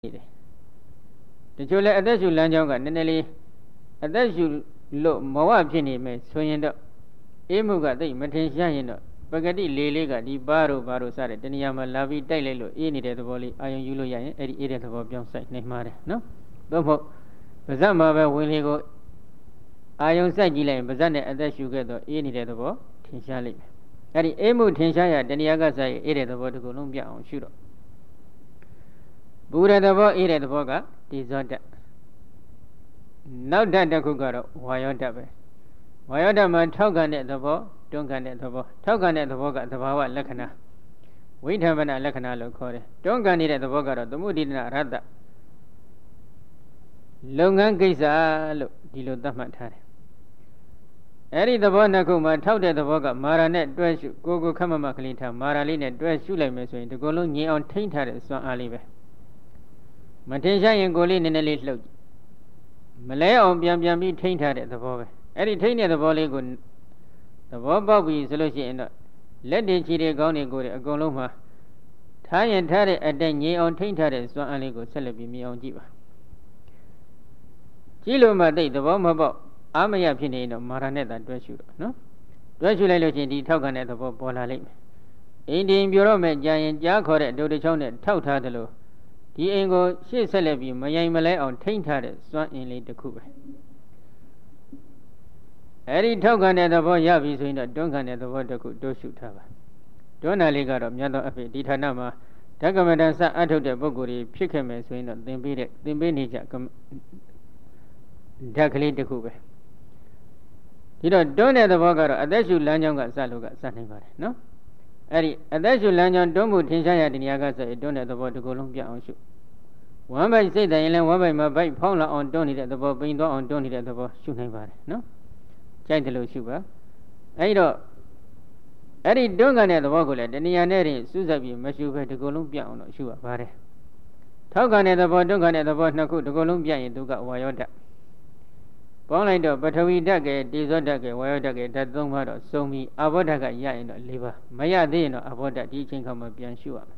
တချို့လည်းအသက်ရှူလမ်းကြောင်းကနည်းနည်းလေးအသက်ရှူလို့မဝဖြစ်နေမယ်ဆိုရင်တော့အေးမှုကသိမထင်ရှားရင်တော့ပကတိလေလေးကဒီဘာတို့စတဲ့တဏှာမှာလာပြီးတိုက်လိုက်လို့အေးနေတဲ့သဘောလေးအာယုံယူလို့ရရင်အဲ့ဒီအေးတဲ့သဘောပြောင်းဆိုင်နိုင်ပါတယ်နော်သို့မဟုတ်ပါးစပ်မှာပဲဝင်လေကိုအာယုံစိုက်ကြည့်လိုက်ရင်ပါးစပ်နဲ့အသက်ရှူခဲ့တော့အေးနေတဲ့သဘောထင်ရှားလိမ့်မယ်အဲ့ဒီအေးမှုထင်ရှားရတဏှာကစားရင်အေးတဲ့သဘောတစ်ခုလုံးပြအောင်ရှုတော့ဘူရသဘောအေးတဲ့သဘောကဒီဇောတနောက်ဓာတ်တစ်ခုကတော့ဝါယောဓာတ်ပဲဝါယောဓာတ်မှာထောက်ကန်တဲ့သဘောတွန်းကန်တဲ့သဘောထောက်ကန်တဲ့သဘောကသဘာဝလက္ခဏာဝိဓမ္မနာလက္ခဏာလို့ခေါ်တယ်တွန်းကန်နေတဲ့သဘောကတော့သမုဒိတနာရတ္တလုပ်ငန်းကိစ္စလို့ဒီလိုသတ်မှတ်ထားတယ်အဲ့ဒီသဘောနှစ်ခုမှာထောက်တဲ့သဘောကမာရာနဲ့တွဲရှုကိုခမမကလေးထားမာရာလေးနဲ့တွဲရှုလိုက်မယ်ဆိုရင်ဒီကုလုံးငြိမ်အောင်ထိန်းထားတဲ့စွမ်းအားလေးပဲမထင်ရှားရင်ကိုလေးနည်းနည်းလေးလှုပ်မလဲအောင်ပြန်ပြီးထိန်းထားတဲ့သဘောပဲအဲ့ဒီထိန်းတဲ့သဘောလေးကိုသဘောပေါက်ပြီဆိုလို့ရှိရင်တော့လက်တွေခြေတွေကောင်းတွေကိုယ်တွေအကုန်လုံးမှာထားရင်ထားတဲ့အတိုင်းငြိမ်အောင်ထိန်းထားတဲ့စွမ်းအားလေးကိုဆက်လက်ပြီးမြင်အောင်ကြည့်ပါကြည့်လို့မှသိသဘောမပေါက်အာမရဖြစ်နေရင်တော့မာရနဲ့သာတွဲရှုတော့နော်တွဲရှုလိုက်လို့ရှိရင်ဒီထောက်ခံတဲ့သဘောပေါ်လာလိမ့်မယ်အိမ်တင်ပြောတော့မဲ့ကြာရင်ကြားခေါ်တဲ့ဒုတ်တစ်ချောင်းနဲ့ထောက်ထားတယ်လို့ဒီအိမ်ကိုရှေ့ဆက်လက်ပြီးမယိုင်မလဲအောင်ထိန်းထားတဲ့စွမ်းအင်လေးတစ်ခုပဲအဲ့ဒီထောက်ခံတဲ့သဘောရပြီဆိုရင်တော့တွန်းခံတဲ့သဘောတစ်ခုတိုးရှုထားပါတွန်းတာလေးကတော့မြတ်သောအဖေဒီဌာနမှာဓကမတန်စအထုတ်တဲ့ပုဂ္ဂိုလ်တွေဖြစ်ခဲ့မယ်ဆိုရင်တော့သင်ပေးနေကြဓာတ်ကလေးတစ်ခုပဲဒီတော့တွန်းတဲ့သဘောကတော့အသက်ရှူလမ်းကြောင်းကစလို့ကစနိုင်ပါတယ်နော်အဲ့ဒီအသက်ရှူလမ်းကြောင်းတွန်းမှုထင်ရှားရတဲ့နေရာကစရင်တွန်းတဲ့သဘောတစ်ခုလုံးပြအောင်ရှုဝမ်းပိုက်စိတ်တိုင်းလည်းဝမ်းပိုက်မှာဗိုက်ဖောင်းလာအောင်တွန်းနေတဲ့သဘောပိန်သွားအောင်တွန်းနေတဲ့သဘောရှုနိုင်ပါတယ်နော်ကြိုက်တယ်လို့ရှုပါအဲ့တော့အဲ့ဒီတွန်းကန်တဲ့သဘောကိုလည်းတဏှာနဲ့စူးစိုက်ပြီးမရှုဘဲဒီကုလုံးပြအောင်တော့ရှုရပါတယ်ထောက်ကန်တဲ့သဘောတွန်းကန်တဲ့သဘောနှစ်ခုဒီကုလုံးပြရင်သူကဝါယောဓာတ်ပေါင်းလိုက်တော့ပထဝီဓာတ်ကတေဇောဓာတ်ကဝါယောဓာတ်ကဓာတ်သုံးပါးတော့စုံပြီးအာဘောဓာတ်ကရရင်တော့၄ပါးမရသေးရင်တော့အာဘောဓာတ်ဒီအချိန်ခါမှာပြန်ရှုရမယ်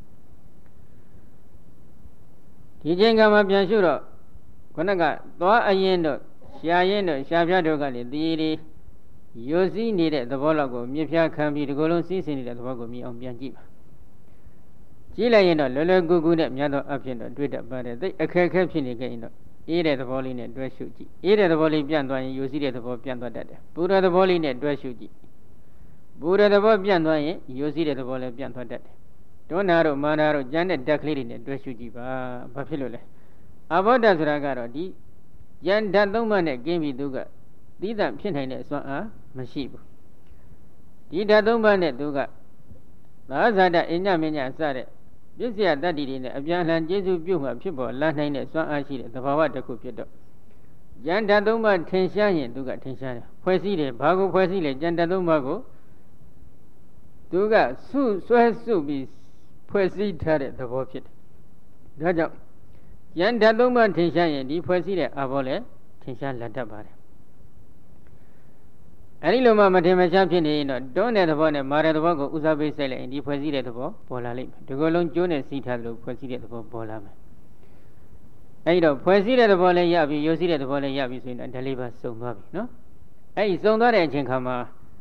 ဒီအချိန်ခါမှာပြန်ရှုတော့ခုနကသွားအရင်တော့ရှာရင်တော့ရှာပြတို့ကလည်းတည်ရည်ရိုးစည်းနေတဲ့သဘောလောက်ကိုမြစ်ဖြားခံပြီးဒီကုလုံးစီးဆင်းနေတဲ့သဘောကိုမြင်အောင်ပြန်ကြည့်ပါကြည့်လိုက်ရင်တော့လွယ်လွယ်ကူကူနဲ့မြတ်သောအဖြစ်တော့တွေ့တတ်ပါတယ်သိအခက်အခဲဖြစ်နေကြရင်တော့အေးတဲ့သဘောလေးနဲ့တွဲရှုကြည့်အေးတဲ့သဘောလေးပြန့်သွားရင်ရိုးစည်းတဲ့သဘောပြန့်သွားတတ်တယ်ပူတဲ့သဘောလေးနဲ့တွဲရှုကြည့်ပူတဲ့သဘောပြန့်သွားရင်ရိုးစည်းတဲ့သဘောလည်းပြန့်သွားတတ်တယ်တွန်းနာတို့မာနာတို့ကျန်တဲ့ဓာတ်ကလေးတွေနဲ့တွဲရှုကြည့်ပါဘာဖြစ်လို့လဲအဘောဓာတ်ဆိုတာကတော့ဒီယန္ဓာတ်သုံးပါးနဲ့ကင်းပြီးသူကသီးသန့်ဖြစ်နိုင်တဲ့အစွမ်းအားမရှိဘူးဒီဓာတ်သုံးပါးနဲ့သူကသာဇာတအညမညစတဲ့ပစ္စယတတ္တိတွေနဲ့အပြန်အလှန်ကျေစုပြုမှဖြစ်ပေါ်လာနိုင်တဲ့စွမ်းအားရှိတဲ့သဘာဝတစ်ခုဖြစ်တော့ယန္ဓာတ်သုံးပါးထင်ရှားရင်သူကထင်ရှားတယ်ဖွဲ့စည်းတယ်ဘာကိုဖွဲ့စည်းလဲယန္ဓာတ်သုံးပါးကိုသူကဆွဲစုပြီးဖွဲ့စည်းထားတဲ့သဘောဖြစ်တယ်ဒါကြောင့်ယန္ဓာတ်သုံးပါးထင်ရှားရင်ဒီဖွဲ့စည်းတဲ့အာဘောလည်းထင်ရှားလာတတ်ပါတယ်အဲဒီလိုမှမထင်မရှားဖြစ်နေရင်တော့တွန်းတဲ့သဘောနဲ့မာတဲ့သဘောကိုဥစားပေးစိုက်လိုက်ရင်ဒီဖွဲ့စည်းတဲ့သဘောပေါ်လာလိမ့်မယ်ဒီကုလုံးကျိုးနဲ့စီးထားသလိုဖွဲ့စည်းတဲ့သဘောပေါ်လာမယ်အဲဒီတော့ဖွဲ့စည်းတဲ့သဘောလည်းရပြီရိုးစည်းတဲ့သဘောလည်းရပြီဆိုရင်ဒါလေးပါစုံသွားပြီနော်အဲဒီစုံသွားတဲ့အချိန်ခါမှာ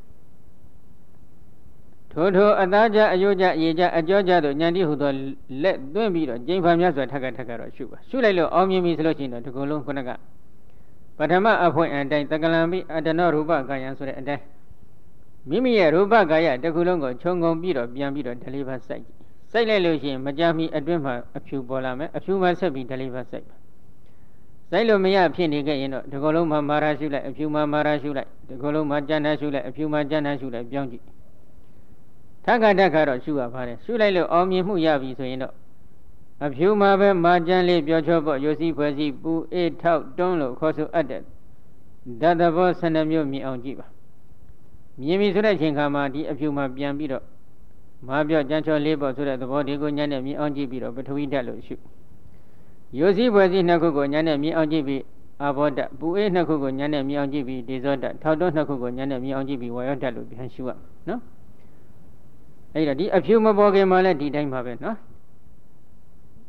ထိုအသားကြအယိုးကြရေကြအကြောကြတို့ဉာဏ်တိဟုသောလက်သွင်းပြီးတော့ကျိန်ဖန်များစွာထက်ကတော့ရှုပါရှုလိုက်လို့အောင်မြင်ပြီဆိုလို့ရှိရင်တော့ဒီကုလုံးခုနကပထမအဖွင့်အတိုင်းတက္ကလံပိအတနောရူပကာယံဆိုတဲ့အတိုင်းမိမိရဲ့ရူပကာယတစ်ခုလုံးကိုခြုံငုံပြီးတော့ပြန်ပြီးတော့ဓလေးပါစိုက်လိုက်လို့ရှိရင်မကြမီအတွင်းမှာအဖြူပေါ်လာမယ်အဖြူမှာဆက်ပြီးဓလေးပါစိုက်လို့မရဖြစ်နေခဲ့ရင်တော့ဒီကုလုံးမှာမာရရှုလိုက်အဖြူမှာမာရရှုလိုက်ဒီကုလုံးမှာကျန်တဲ့ရှုလိုက်အဖြူမှာကျန်တဲ့ရှုလိုက်ပြောင်းကြည့်ထက်ကတော့ရှုရပါတယ်ရှုလိုက်လို့အောင်မြင်မှုရပြီဆိုရင်တော့အဖြူမှာပဲမာကျန်လေးပြောချောပေါ့ရိုစီဖွဲ့စီပူအေးထောက်တွန်းလို့ခေါ်ဆိုအပ်တဲ့ဓာတ်သဘော12မျိုးမြင်အောင်ကြည့်ပါမြင်ပြီဆိုတဲ့အချိန်ခါမှာဒီအဖြူမှာပြန်ပြီးတော့မာပြော့ကျန်ချောလေးပေါ့ဆိုတဲ့သဘောဒီကိုညံ့နဲ့မြင်အောင်ကြည့်ပြီးတော့ပထဝီဓာတ်လို့ရှုရိုစီဖွဲ့စီနှစ်ခုကိုညံ့နဲ့မြင်အောင်ကြည့်ပြီးအာဘောဓာတ်ပူအေးနှစ်ခုကိုညံ့နဲ့မြင်အောင်ကြည့်ပြီးဒေဇောဓာတ်ထောက်တွန်းနှစ်ခုကိုညံ့နဲ့မြင်အောင်ကြည့်ပြီးဝါယောဓာတ်လို့ပြန်ရှုရနော်အဲ့ဒါဒီအဖြူမပေါ်ခင်မှာလည်းဒီတိုင်းပါပဲနော်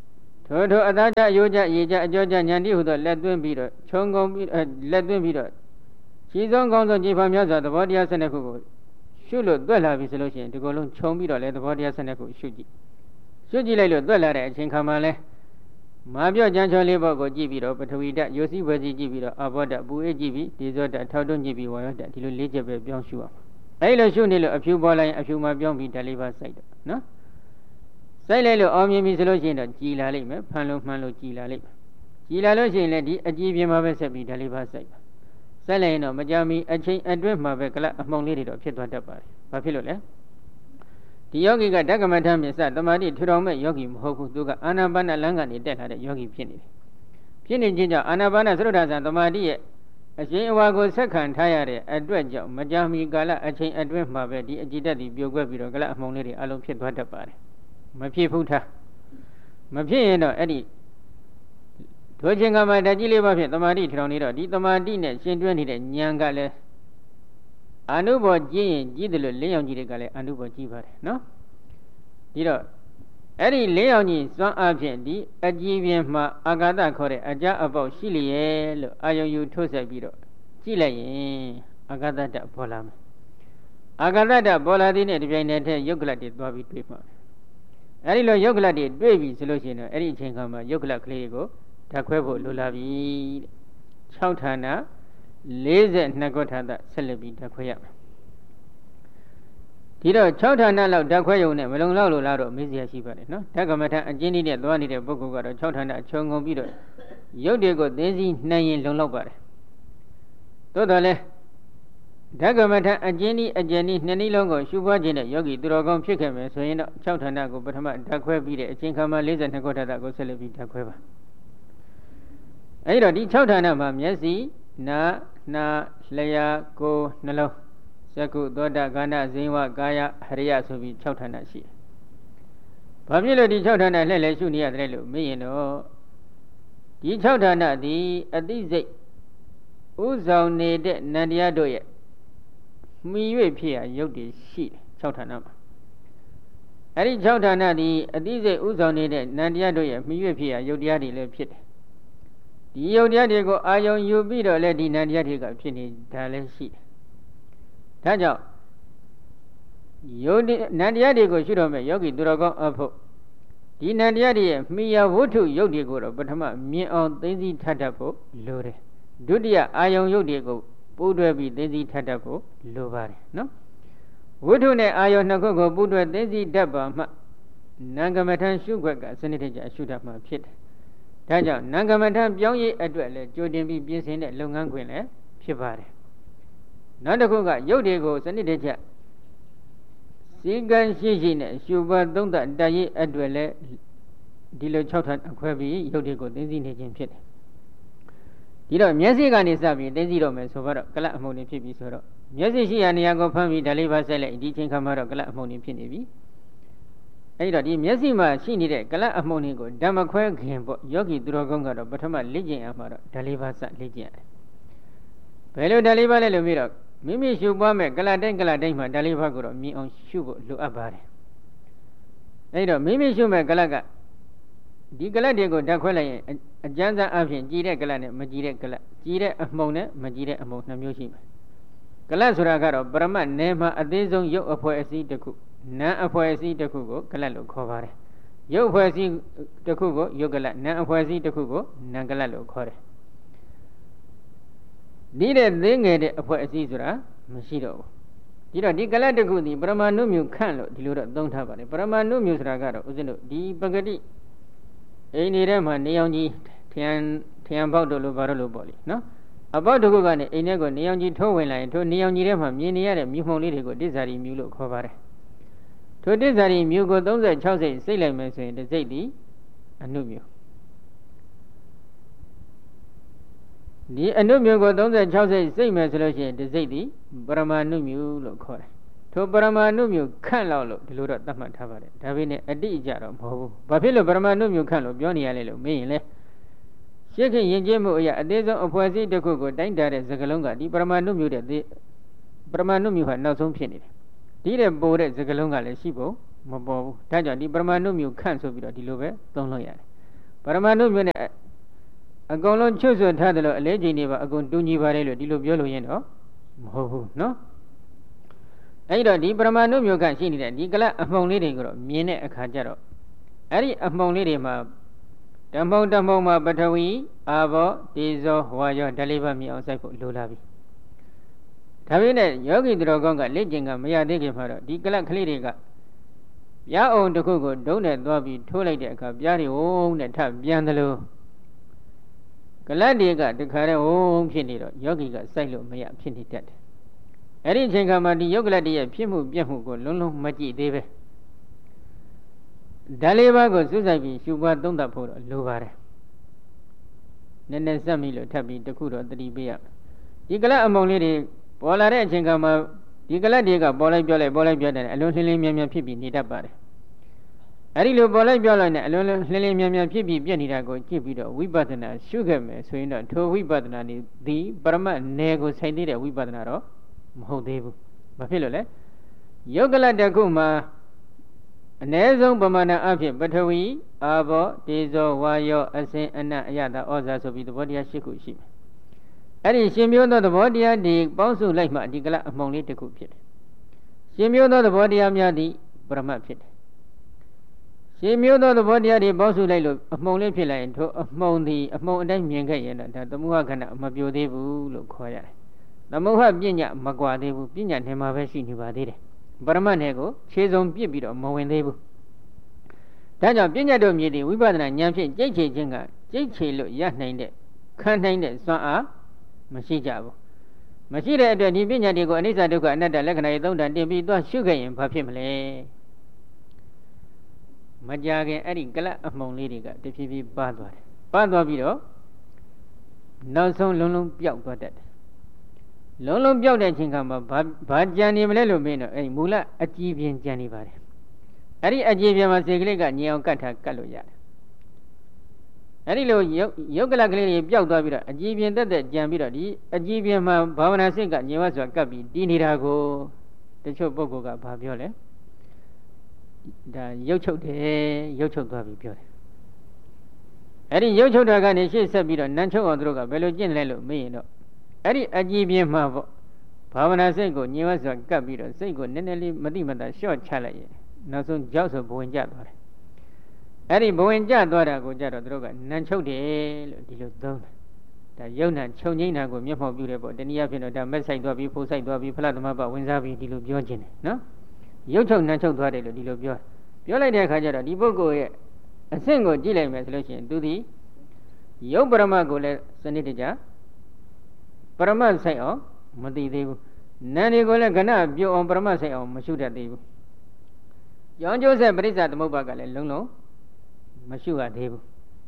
ထိုအသားကြအယိုးကြရေကြအကြောကြဉာဏ်တိဟုသောလက်သွင်းပြီးတော့ခြုံငုံပြီးလက်သွင်းပြီးတော့ခြေဆုံးကောင်းဆုံးကြည်ဖန်များစွာသဘောတရား12ခုကိုရှုလို့တွက်လာပြီဆိုလို့ရှိရင်ဒီကုလုံးခြုံပြီးတော့လည်းသဘောတရား12ခုရှုကြည့်လိုက်လို့တွက်လာတဲ့အချိန်ခါမှာလဲမာပြော့ကြမ်းချောလေးဘောကိုကြည့်ပြီးတော့ပထဝီဓာတ်ယိုစီဝေစီကြည့်ပြီးတော့အဘောဓာတ်ပူအေးကြည့်ပြီးဒီဇောဓာတ်ထောက်တွန်းကြည့်ပြီးဝါယောဓာတ်ဒီလို၄ချက်ပဲပြောင်းရှုအောင်အဲ့လိုရှုနေလို့အဖြူပေါ်လာရင်အဖြူမှာပြောင်းပြီးဓာတ်လေးပါစိုက်တော့နော်စိုက်လိုက်လို့အောင်မြင်ပြီဆိုလို့ရှိရင်တော့ကြည်လာလိမ့်မယ်ဖန်လို့မှန်လို့ကြည်လာလိမ့်မယ်ကြည်လာလို့ရှိရင်လည်းဒီအကြည်ပြင်းမှာပဲဆက်ပြီးဓာတ်လေးပါစိုက်ပါစိုက်လိုက်ရင်တော့မကြမီအချိန်အတွင်းမှာပဲကလအမှုံလေးတွေတော့ဖြစ်သွားတတ်ပါတယ်ဘာဖြစ်လို့လဲဒီယောဂီကဓကမထမြစ္စတမာတိထူထောင်မဲ့ယောဂီမဟုတ်ဘူးသူကအာနာပါနလမ်းကနေတက်လာတဲ့ယောဂီဖြစ်နေတယ်ဖြစ်နေခြင်းကြောင့်အာနာပါနသရုဒ္ဓဆံတမာတိရဲ့အရှင်အဝါကိုဆက်ခံထားရတဲ့အတွက်ကြောင့်မကြာမီကာလအချိန်အတွင်းမှာပဲဒီအကြည်တက်ပြီးပြိုကွက်ပြီးတော့ကလအမှုံလေးတွေအလုံးဖြစ်သွားတတ်ပါတယ်မဖြစ်ဘူးထားမဖြစ်ရင်တော့အဲ့ဒီထိုခြင်းကမှဓာတ်ကြီးလေးပါဖြင့်တမာတိထူထောင်နေတော့ဒီတမာတိနဲ့ရှင်တွဲနေတဲ့ဉာဏ်ကလည်းအနုဘောကြည့်ရင်ကြည့်တယ်လို့လင်းရောင်ကြီးတွေကလည်းအနုဘောကြည့်ပါတယ်နော်ဒီတော့အဲ့ဒီလင်းရောင်ကြီးစွမ်းအားဖြင့်ဒီအကြည်ပြင်းမှာအာဂါသခေါ်တဲ့အကြအပေါက်ရှိလျက်လို့အာယုံယူထုတ်ဆက်ပြီးတော့ကြည့်လိုက်ရင်အာဂါသတ္တပေါ်လာမယ်အာဂါသတ္တပေါ်လာတဲ့ဒီပြိုင်နေတဲ့ယုတ်ကလတ်တွေသွားပြီးတွေ့မှာအဲ့ဒီလိုယုတ်ကလတ်တွေတွေ့ပြီဆိုလို့ရှိရင်တော့အဲ့ဒီအချိန်ခါမှာယုတ်ကလတ်ကလေးကိုဓာတ်ခွဲဖို့လိုလာပြီတဲ့6ဌာန42ခုဌာနဆက်လက်ပြီးဓာတ်ခွဲရမယ်ဒီတော့6ဌာနလောက်ဓာတ်ခွဲရုံနဲ့မလုံလောက်လို့လားတော့မေးစရာရှိပါတယ်နော်ဓာတ်ကမ္မထအကျဉ်းနဲ့သွားနေတဲ့ပုဂ္ဂိုလ်ကတော့6ဌာနခြုံငုံပြီးတော့ရုပ်တွေကိုသိသိနှံရင်လုံလောက်ပါတယ်သို့တော်လည်းဓာတ်ကမ္မထအကျဉ်းဤနှစ်နည်းလုံးကိုရှုပွားခြင်းနဲ့ယောဂီသူတော်ကောင်းဖြစ်ခဲ့မယ်ဆိုရင်တော့6ဌာနကိုပထမဓာတ်ခွဲပြီးတဲ့အချိန်ခါမှာ42ခုဌာနကိုဆက်လက်ပြီးဓာတ်ခွဲပါအဲဒီတော့ဒီ6ဌာနမှာမျက်စိနားနှာလျှာကိုယ်နှလုံးသက္ကုသောတာခန္ဓာဇိဝကာယဟရိယဆိုပြီး6ဌာနရှိတယ်။ဘာဖြစ်လို့ဒီ6ဌာနလှည့်လဲရှုနေရတယ်လို့မေးရင်တော့ဒီ6ဌာနသည်အသိစိတ်ဥဆောင်နေတဲ့နန္တရားတို့ရဲ့မှီ၍ဖြစ်ရရုပ်တည်ရှိတယ်6ဌာနမှာအဲ့ဒီ6ဌာနသည်အသိစိတ်ဥဆောင်နေတဲ့နန္တရားတို့ရဲ့မှီ၍ဖြစ်ရရုပ်တရားတွေလည်းဖြစ်တယ်။ဒီရုပ်တရားတွေကိုအာယုံယူပြီးတော့လည်းဒီနန္တရားတွေကဖြစ်နေတာလည်းရှိတယ်ဒါကြောင့်နန္တရားတွေကိုရှုတော့မဲ့ယောဂီသူတော်ကောင်းအဖို့ဒီနန္တရားတွေရဲ့မိယာဝတ္ထုယုတ်တွေကိုတော့ပထမမြင်အောင်သိသိထပ်တတ်ဖို့လိုတယ်ဒုတိယအာယုံယုတ်တွေကိုပို့တွဲပြီးသိသိထပ်တတ်ဖို့လိုပါတယ်နော်ဝတ္ထုနဲ့အာယုံနှစ်ခုကိုပို့တွဲသိသိတတ်ပါမှနံကမထံရှုခွက်ကစနစ်တကျရှုတတ်မှဖြစ်တယ်ဒါကြောင့်နံကမထံပြောင်းရေးအတွက်လည်းကြိုတင်ပြီးပြင်ဆင်တဲ့လုပ်ငန်းခွင်လည်းဖြစ်ပါတယ်နောက်တစ်ခုကရုပ်တွေကိုစနစ်တကျစီကံရှိနဲ့ရှုပါသုံးသတရေးအတွက်လည်းဒီလို6ဌာနခွဲပြီးရုပ်တွေကိုသိသိနေခြင်းဖြစ်တယ်ဒီတော့မျက်စိကနေစပြီးသိသိတော့မယ်ဆိုတော့ကလအမှုန်နေဖြစ်ပြီဆိုတော့မျက်စိရှိရာနေရာကိုဖမ်းပြီးဓာလေးပါဆက်လိုက်ဒီချိန်ခါမှာတော့ကလအမှုန်နေဖြစ်နေပြီအဲဒီတော့ဒီမျက်စိမှာရှိနေတဲ့ကလအမှုန်နေကိုဓမ္မခွဲခင်ပေါ့ယောဂီသူတော်ကောင်းကတော့ပထမလေ့ကျင့်ရမှာတော့ဓာလေးပါဆက်လေ့ကျင့်ရတယ်ဘယ်လိုဓာလေးပါလဲလို့ပြီးတော့မိမိရှုပွားမဲ့ကလတိုင်းမှာဓာလေးပါကိုတော့မြင်အောင်ရှုဖို့လိုအပ်ပါတယ်အဲဒီတော့မိမိရှုမဲ့ကလကဒီကလတွေကိုဓာတ်ခွဲလိုက်ရင်အကျဉ်းစားအဖြစ်ကြည်တဲ့ကလနဲ့မကြည်တဲ့ကလကြည်တဲ့အမှုန်နဲ့မကြည်တဲ့အမှုန်2မျိုးရှိမယ်ကလဆိုတာကတော့ပရမတ်နယ်မှာအသေးဆုံးရုပ်အဖွဲ့အစည်းတစ်ခုနာမ်အဖွဲ့အစည်းတစ်ခုကိုကလလို့ခေါ်ပါတယ်ရုပ်အဖွဲ့အစည်းတစ်ခုကိုရုပ်ကလနာမ်အဖွဲ့အစည်းတစ်ခုကိုနာမ်ကလလို့ခေါ်တယ်ဒီတဲ့သိငယ်တဲ့အဖွဲ့အစည်းဆိုတာမရှိတော့ဘူးဒီတော့ဒီကလတစ်ခုဒီပရမနုမြုခန့်လို့ဒီလိုတော့သုံးထားပါတယ်ပရမနုမြုဆိုတာကတော့ဦးဇင်းတို့ဒီပဂတိအိမ်နေတဲ့မှာနေအောင်ကြီးထရန်ပေါက်တို့လိုဘာလို့လို့ပေါ့လေနော်အပေါက်တစ်ခုကနေအိမ်ထဲကိုနေအောင်ကြီးထိုးဝင်လာရင်ထိုနေအောင်ကြီးထဲမှာမြင်နေရတဲ့မြူမှုန်လေးတွေကိုတိစ္ဆာရီမြူလို့ခေါ်ပါတယ်ထိုတိစ္ဆာရီမြူကို36စိတ်စိတ်လိုက်မယ်ဆိုရင်တစ်စိတ်ဒီအနုမြုဒီအနုမြုကို36စိတ်စိတ်မယ်ဆိုလို့ရှိရင်ဒီစိတ်ဒီပရမနုမြုလို့ခေါ်တယ်ထိုပရမနုမြုခန့်လောက်လို့ဒီလိုတော့သတ်မှတ်ထားပါတယ်ဒါပေမဲ့အတိအကျတော့မဟုတ်ဘူးဘာဖြစ်လို့ပရမနုမြုခန့်လို့ပြောနေရလဲလို့မေးရင်လေရှင်းခင်ယဉ်ကျေးမှုအရာအသေးဆုံးအဖွဲ့အစည်းတစ်ခုကိုတိုင်းတာတဲ့စကားလုံးကဒီပရမနုမြုတဲ့ပရမနုမြုဟာနောက်ဆုံးဖြစ်နေတယ်ဒီတဲ့ပိုတဲ့စကားလုံးကလည်းရှိဖို့မပေါ်ဘူးဒါကြောင့်ဒီပရမနုမြုခန့်ဆိုပြီးတော့ဒီလိုပဲသုံးလို့ရတယ်ပရမန္တုမျိုးနဲ့အကုန်လုံးချွတ်ဆွတ်ထားတယ်လို့အလေးချိန်တွေပါအကုန်တူညီပါတယ်လို့ဒီလိုပြောလို့ရင်တော့မဟုတ်ဘူးနော်အဲ့တော့ဒီပရမန္တုမျိုးကရှိနေတဲ့ဒီကလအမှုံလေးတွေကိုတော့မြင်တဲ့အခါကျတော့အဲ့ဒီအမှုံလေးတွေမှာဓမ္မုံမှာပထဝီအာဘောတေဇောဝါယောဓာတ်လေးပါမြင်အောင်စိုက်ဖို့လိုလာပြီဒါပေမဲ့ယောဂီသူတော်ကောင်းကလက်ကျင်ကမရသေးခင်မှာတော့ဒီကလကလေးတွေကပြားအောင်တစ်ခုကိုဒုံးနဲ့သွားပြီးထိုးလိုက်တဲ့အခါပြားတွေဝုန်းနဲ့ထပ်ပြန်သလိုကလတ်တွေကတခါတည်းဝုန်းဖြစ်နေတော့ယောဂီကစိုက်လို့မရဖြစ်နေတတ်တယ်အဲ့ဒီအချိန်ခါမှာဒီယုတ်ကလတ်တွေရဲ့ဖြစ်မှုပြက်မှုကိုလုံးလုံးမကြည့်သေးပဲဓာတ်လေးပါးကိုစွစိုက်ပြီးရှုပွားသုံးသပ်ဖို့တော့လိုပါတယ်နည်းနည်းစက်မိလို့ထပ်ပြီးတခုတော့တတိပေးရဒီကလတ်အမုံလေးတွေပေါ်လာတဲ့အချိန်ခါမှာဒီကလတ်တွေကပေါ်လိုက်ပြောတယ်အလွန်လှင်းလင်းမြန်မြန်ဖြစ်ပြီးနေတတ်ပါတယ်အဲ့ဒီလိုပေါ်လိုက်ပြောလိုက်နဲ့အလွန်လှင်းလင်းမြန်မြန်ဖြစ်ပြီးပြက်နေတာကိုကြည့်ပြီးတော့ဝိပဿနာရှုခဲ့မယ်ဆိုရင်တော့ထိုဝိပဿနာနည်းဒီပရမတ်နယ်ကိုဆိုင်သေးတဲ့ဝိပဿနာတော့မဟုတ်သေးဘူးဘာဖြစ်လို့လဲယုတ်ကလတ်တစ်ခုမှာအ ਨੇ ဆုံးပမာဏအဖြစ်ပထဝီအာဘောတေဇောဝါယောအစင်အနတ်အယတဩဇာဆိုပြီးသဘောတရား၈ခုရှိမယ်အဲ့ဒီရှင်မျိုးသောသဘောတရားတွေပေါင်းစုလိုက်မှဒီကလအမှုံလေးတစ်ခုဖြစ်တယ်ရှင်မျိုးသောသဘောတရားများသည်ပရမတ်ဖြစ်တယ်ရှင်မျိုးသောသဘောတရားတွေပေါင်းစုလိုက်လို့အမှုံလေးဖြစ်လာရင်ထိုအမှုံသည်အမှုံအတိုင်းမြင်ခဲ့ရင်တော့ဒါသမုဟခန္ဓာမပြိုသေးဘူးလို့ခေါ်ရတယ်သမုဟပညာမကွာသေးဘူးပညာနဲ့မှာပဲရှိနေပါသေးတယ်ပရမတ်နဲ့ကိုခြေစုံပြစ်ပြီးတော့မဝင်သေးဘူးဒါကြောင့်ပညာတို့မြည်သည့်ဝိပဿနာဉာဏ်ဖြင့်ကြိတ်ချေခြင်းကကြိတ်ချေလို့ရနိုင်တဲ့ခံနိုင်တဲ့စွမ်းအားမရှိကြဘူးမရှိတဲ့အတွက်ဒီပညာတွေကိုအနိစ္စဒုက္ခအနတ္တလက္ခဏာတွေသုံးတန်တင်ပြီးသွားရှုခဲ့ရင်ဘာဖြစ်မလဲမကြခင်အဲ့ဒီကလတ်အမှုံလေးတွေကတဖြည်းဖြည်းပါသွားတယ်ပါသွားပြီးတော့နောက်ဆုံးလုံးလုံးပျောက်သွားတတ်တယ်လုံးလုံးပျောက်တဲ့အချိန်ခါမှာဘာကြံနေမလဲလို့မင်းတော့အဲ့ဒီမူလအကြည်ပြင်းကြံနေပါတယ်အဲ့ဒီအကြည်ပြင်းမှာစေကလေးကညင်အောင်ကတ်ထားကတ်လို့ရတယ်အဲ့ဒီလိုယုတ်ကလကလေးတွေပျောက်သွားပြီးတော့အကြည်ပြင်းတက်ကြံပြီးတော့ဒီအကြည်ပြင်းမှာဘာဝနာစိတ်ကညင်ဝဆိုတာကပ်ပြီးတည်နေတာကိုတချို့ပုဂ္ဂိုလ်ကဘာပြောလဲဒါရုပ်ချုပ်တယ်ရုပ်ချုပ်သွားပြီးပြောတယ်အဲ့ဒီရုပ်ချုပ်တာကနေရှေ့ဆက်ပြီးတော့နန်းချုပ်အောင်သူတို့ကဘယ်လိုကျင့်လဲလို့မေးရင်တော့အဲ့ဒီအကြည်ပြင်းမှာပေါ့ဘာဝနာစိတ်ကိုညင်ဝဆိုတာကပ်ပြီးတော့စိတ်ကိုနည်းနည်းလေးမတိမတာရှော့ချလိုက်ရင်နောက်ဆုံးကြောက်ဆိုဘဝင်ကျသွားတယ်အဲ့ဒီဘဝင်ကျသွားတာကိုကြတော့သူတို့ကနန်းချုပ်တယ်လို့ဒီလိုသုံးတယ်ဒါယုံနာခြုံငိမ့်တာကိုမျက်မှောက်ပြုတယ်ပေါ့တနည်းအားဖြင့်တော့ဒါမက်ဆိုင်သွားပြီးဖိုးဆိုင်သွားပြီးဖလားသမဘဝင်စားပြီးဒီလိုပြောခြင်းတယ်နော်ရုပ်ချုပ်နန်းချုပ်သွားတယ်လို့ဒီလိုပြောလိုက်တဲ့အခါကျတော့ဒီပုဂ္ဂိုလ်ရဲ့အဆင့်ကိုကြည့်လိုက်မယ်ဆိုလို့ရှိရင်သူသည်ယုတ်ပရမတ်ကိုလည်းစနစ်တကျပရမတ်ဆိုင်အောင်မသိသေးဘူးနာမ်တွေကိုလည်းခဏပြုတ်အောင်ပရမတ်ဆိုင်အောင်မရှုတတ်သေးဘူးရောင်းကျိုးဆက်ပရိစ္ဆသမုပ္ပါကလည်းလုံးလုံးမရှုရသေးဘူး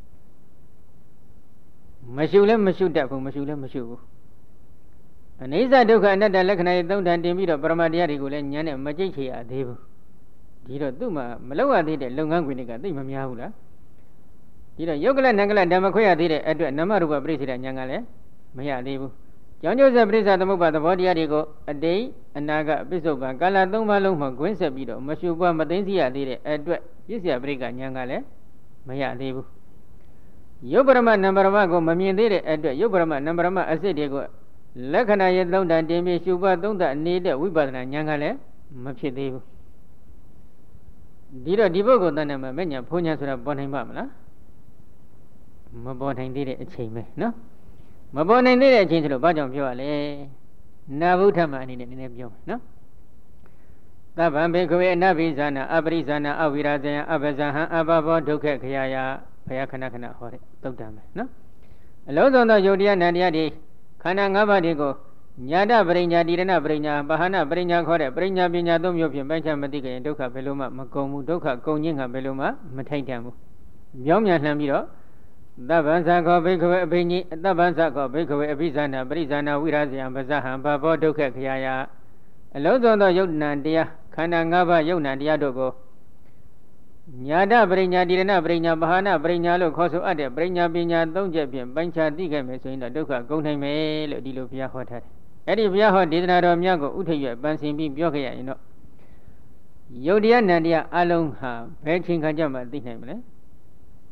မရှုလည်းမရှုတတ်ဘူးမရှုလည်းမရှုဘူးအနိစ္စဒုက္ခအနတ္တလက္ခဏာတွေသုံးတန်တင်ပြီးတော့ပရမတ်တရားတွေကိုလည်းဉာဏ်နဲ့မကြိတ်ချရသေးဘူးဒီတော့သူ့မှာမလောက်ရသေးတဲ့လုပ်ငန်းခွင်တွေကသိမများဘူးလားဒီတော့ယုတ်ကလနံကလဓမ္မခွဲရသေးတဲ့အတွက်နမရူပပရိစ္ဆေဒဉာဏ်ကလည်းမရသေးဘူးကြောင့်ကျိုးဆက်ပရိစ္ဆသမုပ္ပါသဘောတရားတွေကိုအတိတ်အနာဂတ်ပစ္စုပန်ကာလ၃ပါးလုံးမှာဂွင်းဆက်ပြီးတော့မရှုပွားမသိသိရသေးတဲ့အတွက်ပစ္စယပရိက္ခဉာဏ်ကလည်းမရသေးဘူးယုတ်ပရမနံပရမကိုမမြင်သေးတဲ့အတွက်ယုတ်ပရမနံပရမအစစ်တွေကိုလက္ခဏာရဲ့သုံးတန်တင်ပြီးရှုပွားသုံးတန်နေတဲ့ဝိပဿနာဉာဏ်ကလည်းမဖြစ်သေးဘူးဒီတော့ဒီပုဂ္ဂိုလ်တဏ္ဍာမှာမဉ္ဇဉ်ဖုံညာဆိုတာပေါ်နိုင်ပါမလားမပေါ်နိုင်သေးတဲ့အချိန်ပဲနော်မပေါ်နိုင်သေးတဲ့အချိန်ဆိုလို့ဘာကြောင့်ပြောရလဲနာဗုဒ္ဓမှာအနေနဲ့နည်းနည်းပြောမယ်နော်သဗ္ဗံဘေခဝေအနဘိဇာနာအပရိဇာနာအဝိရာဇယံအပဇဟံအဘဘောဒုက္ခခရာယဘုရားခဏခဏဟောတဲ့သုတ်တံပဲနော်အလုံးစုံသောယုတ်တရားနံတရားတွေခန္ဓာ၅ပါးတွေကိုညာတပရိညာတိရဏပရိညာပဟာနပရိညာခေါ်တဲ့ပရိညာပညာသုံးမျိုးဖြင့်ပိုင်းခြားမသိကြရင်ဒုက္ခဘယ်လိုမှမကုန်ဘူးဒုက္ခကုန်ခြင်းကဘယ်လိုမှမထိုက်တန်ဘူးပြောင်းပြန်လှမ်းပြီးတော့သဗ္ဗံသခောဘိက္ခဝေအဘိညိသဗ္ဗံသခောဘိက္ခဝေအဘိဇာနာပရိဇာနာဝိရာဇယံပဇဟံဘဘောဒုက္ခခရာယအလုံးစုံသောယုတ်နံတရားခန္ဓာ၅ပါးယုတ်နံတရားတို့ကိုညာတပရိညာတိရဏပရိညာပဟာနပရိညာလို့ခေါ်ဆိုအပ်တဲ့ပရိညာပညာ၃ချက်ဖြင့်ပိုင်းခြားသိခဲ့မယ်ဆိုရင်တော့ဒုက္ခကုန်နိုင်မယ်လို့ဒီလိုဘုရားဟောထားတယ်အဲ့ဒီဘုရားဟောဒေသနာတော်များကိုဥထိပ်ရွယ်ပန်းစင်ပြီးပြောခဲ့ရရင်တော့ယုတ်တရားနံတရားအလုံးဟာဘယ်ချိန်ခါကြမှသိနိုင်မလဲ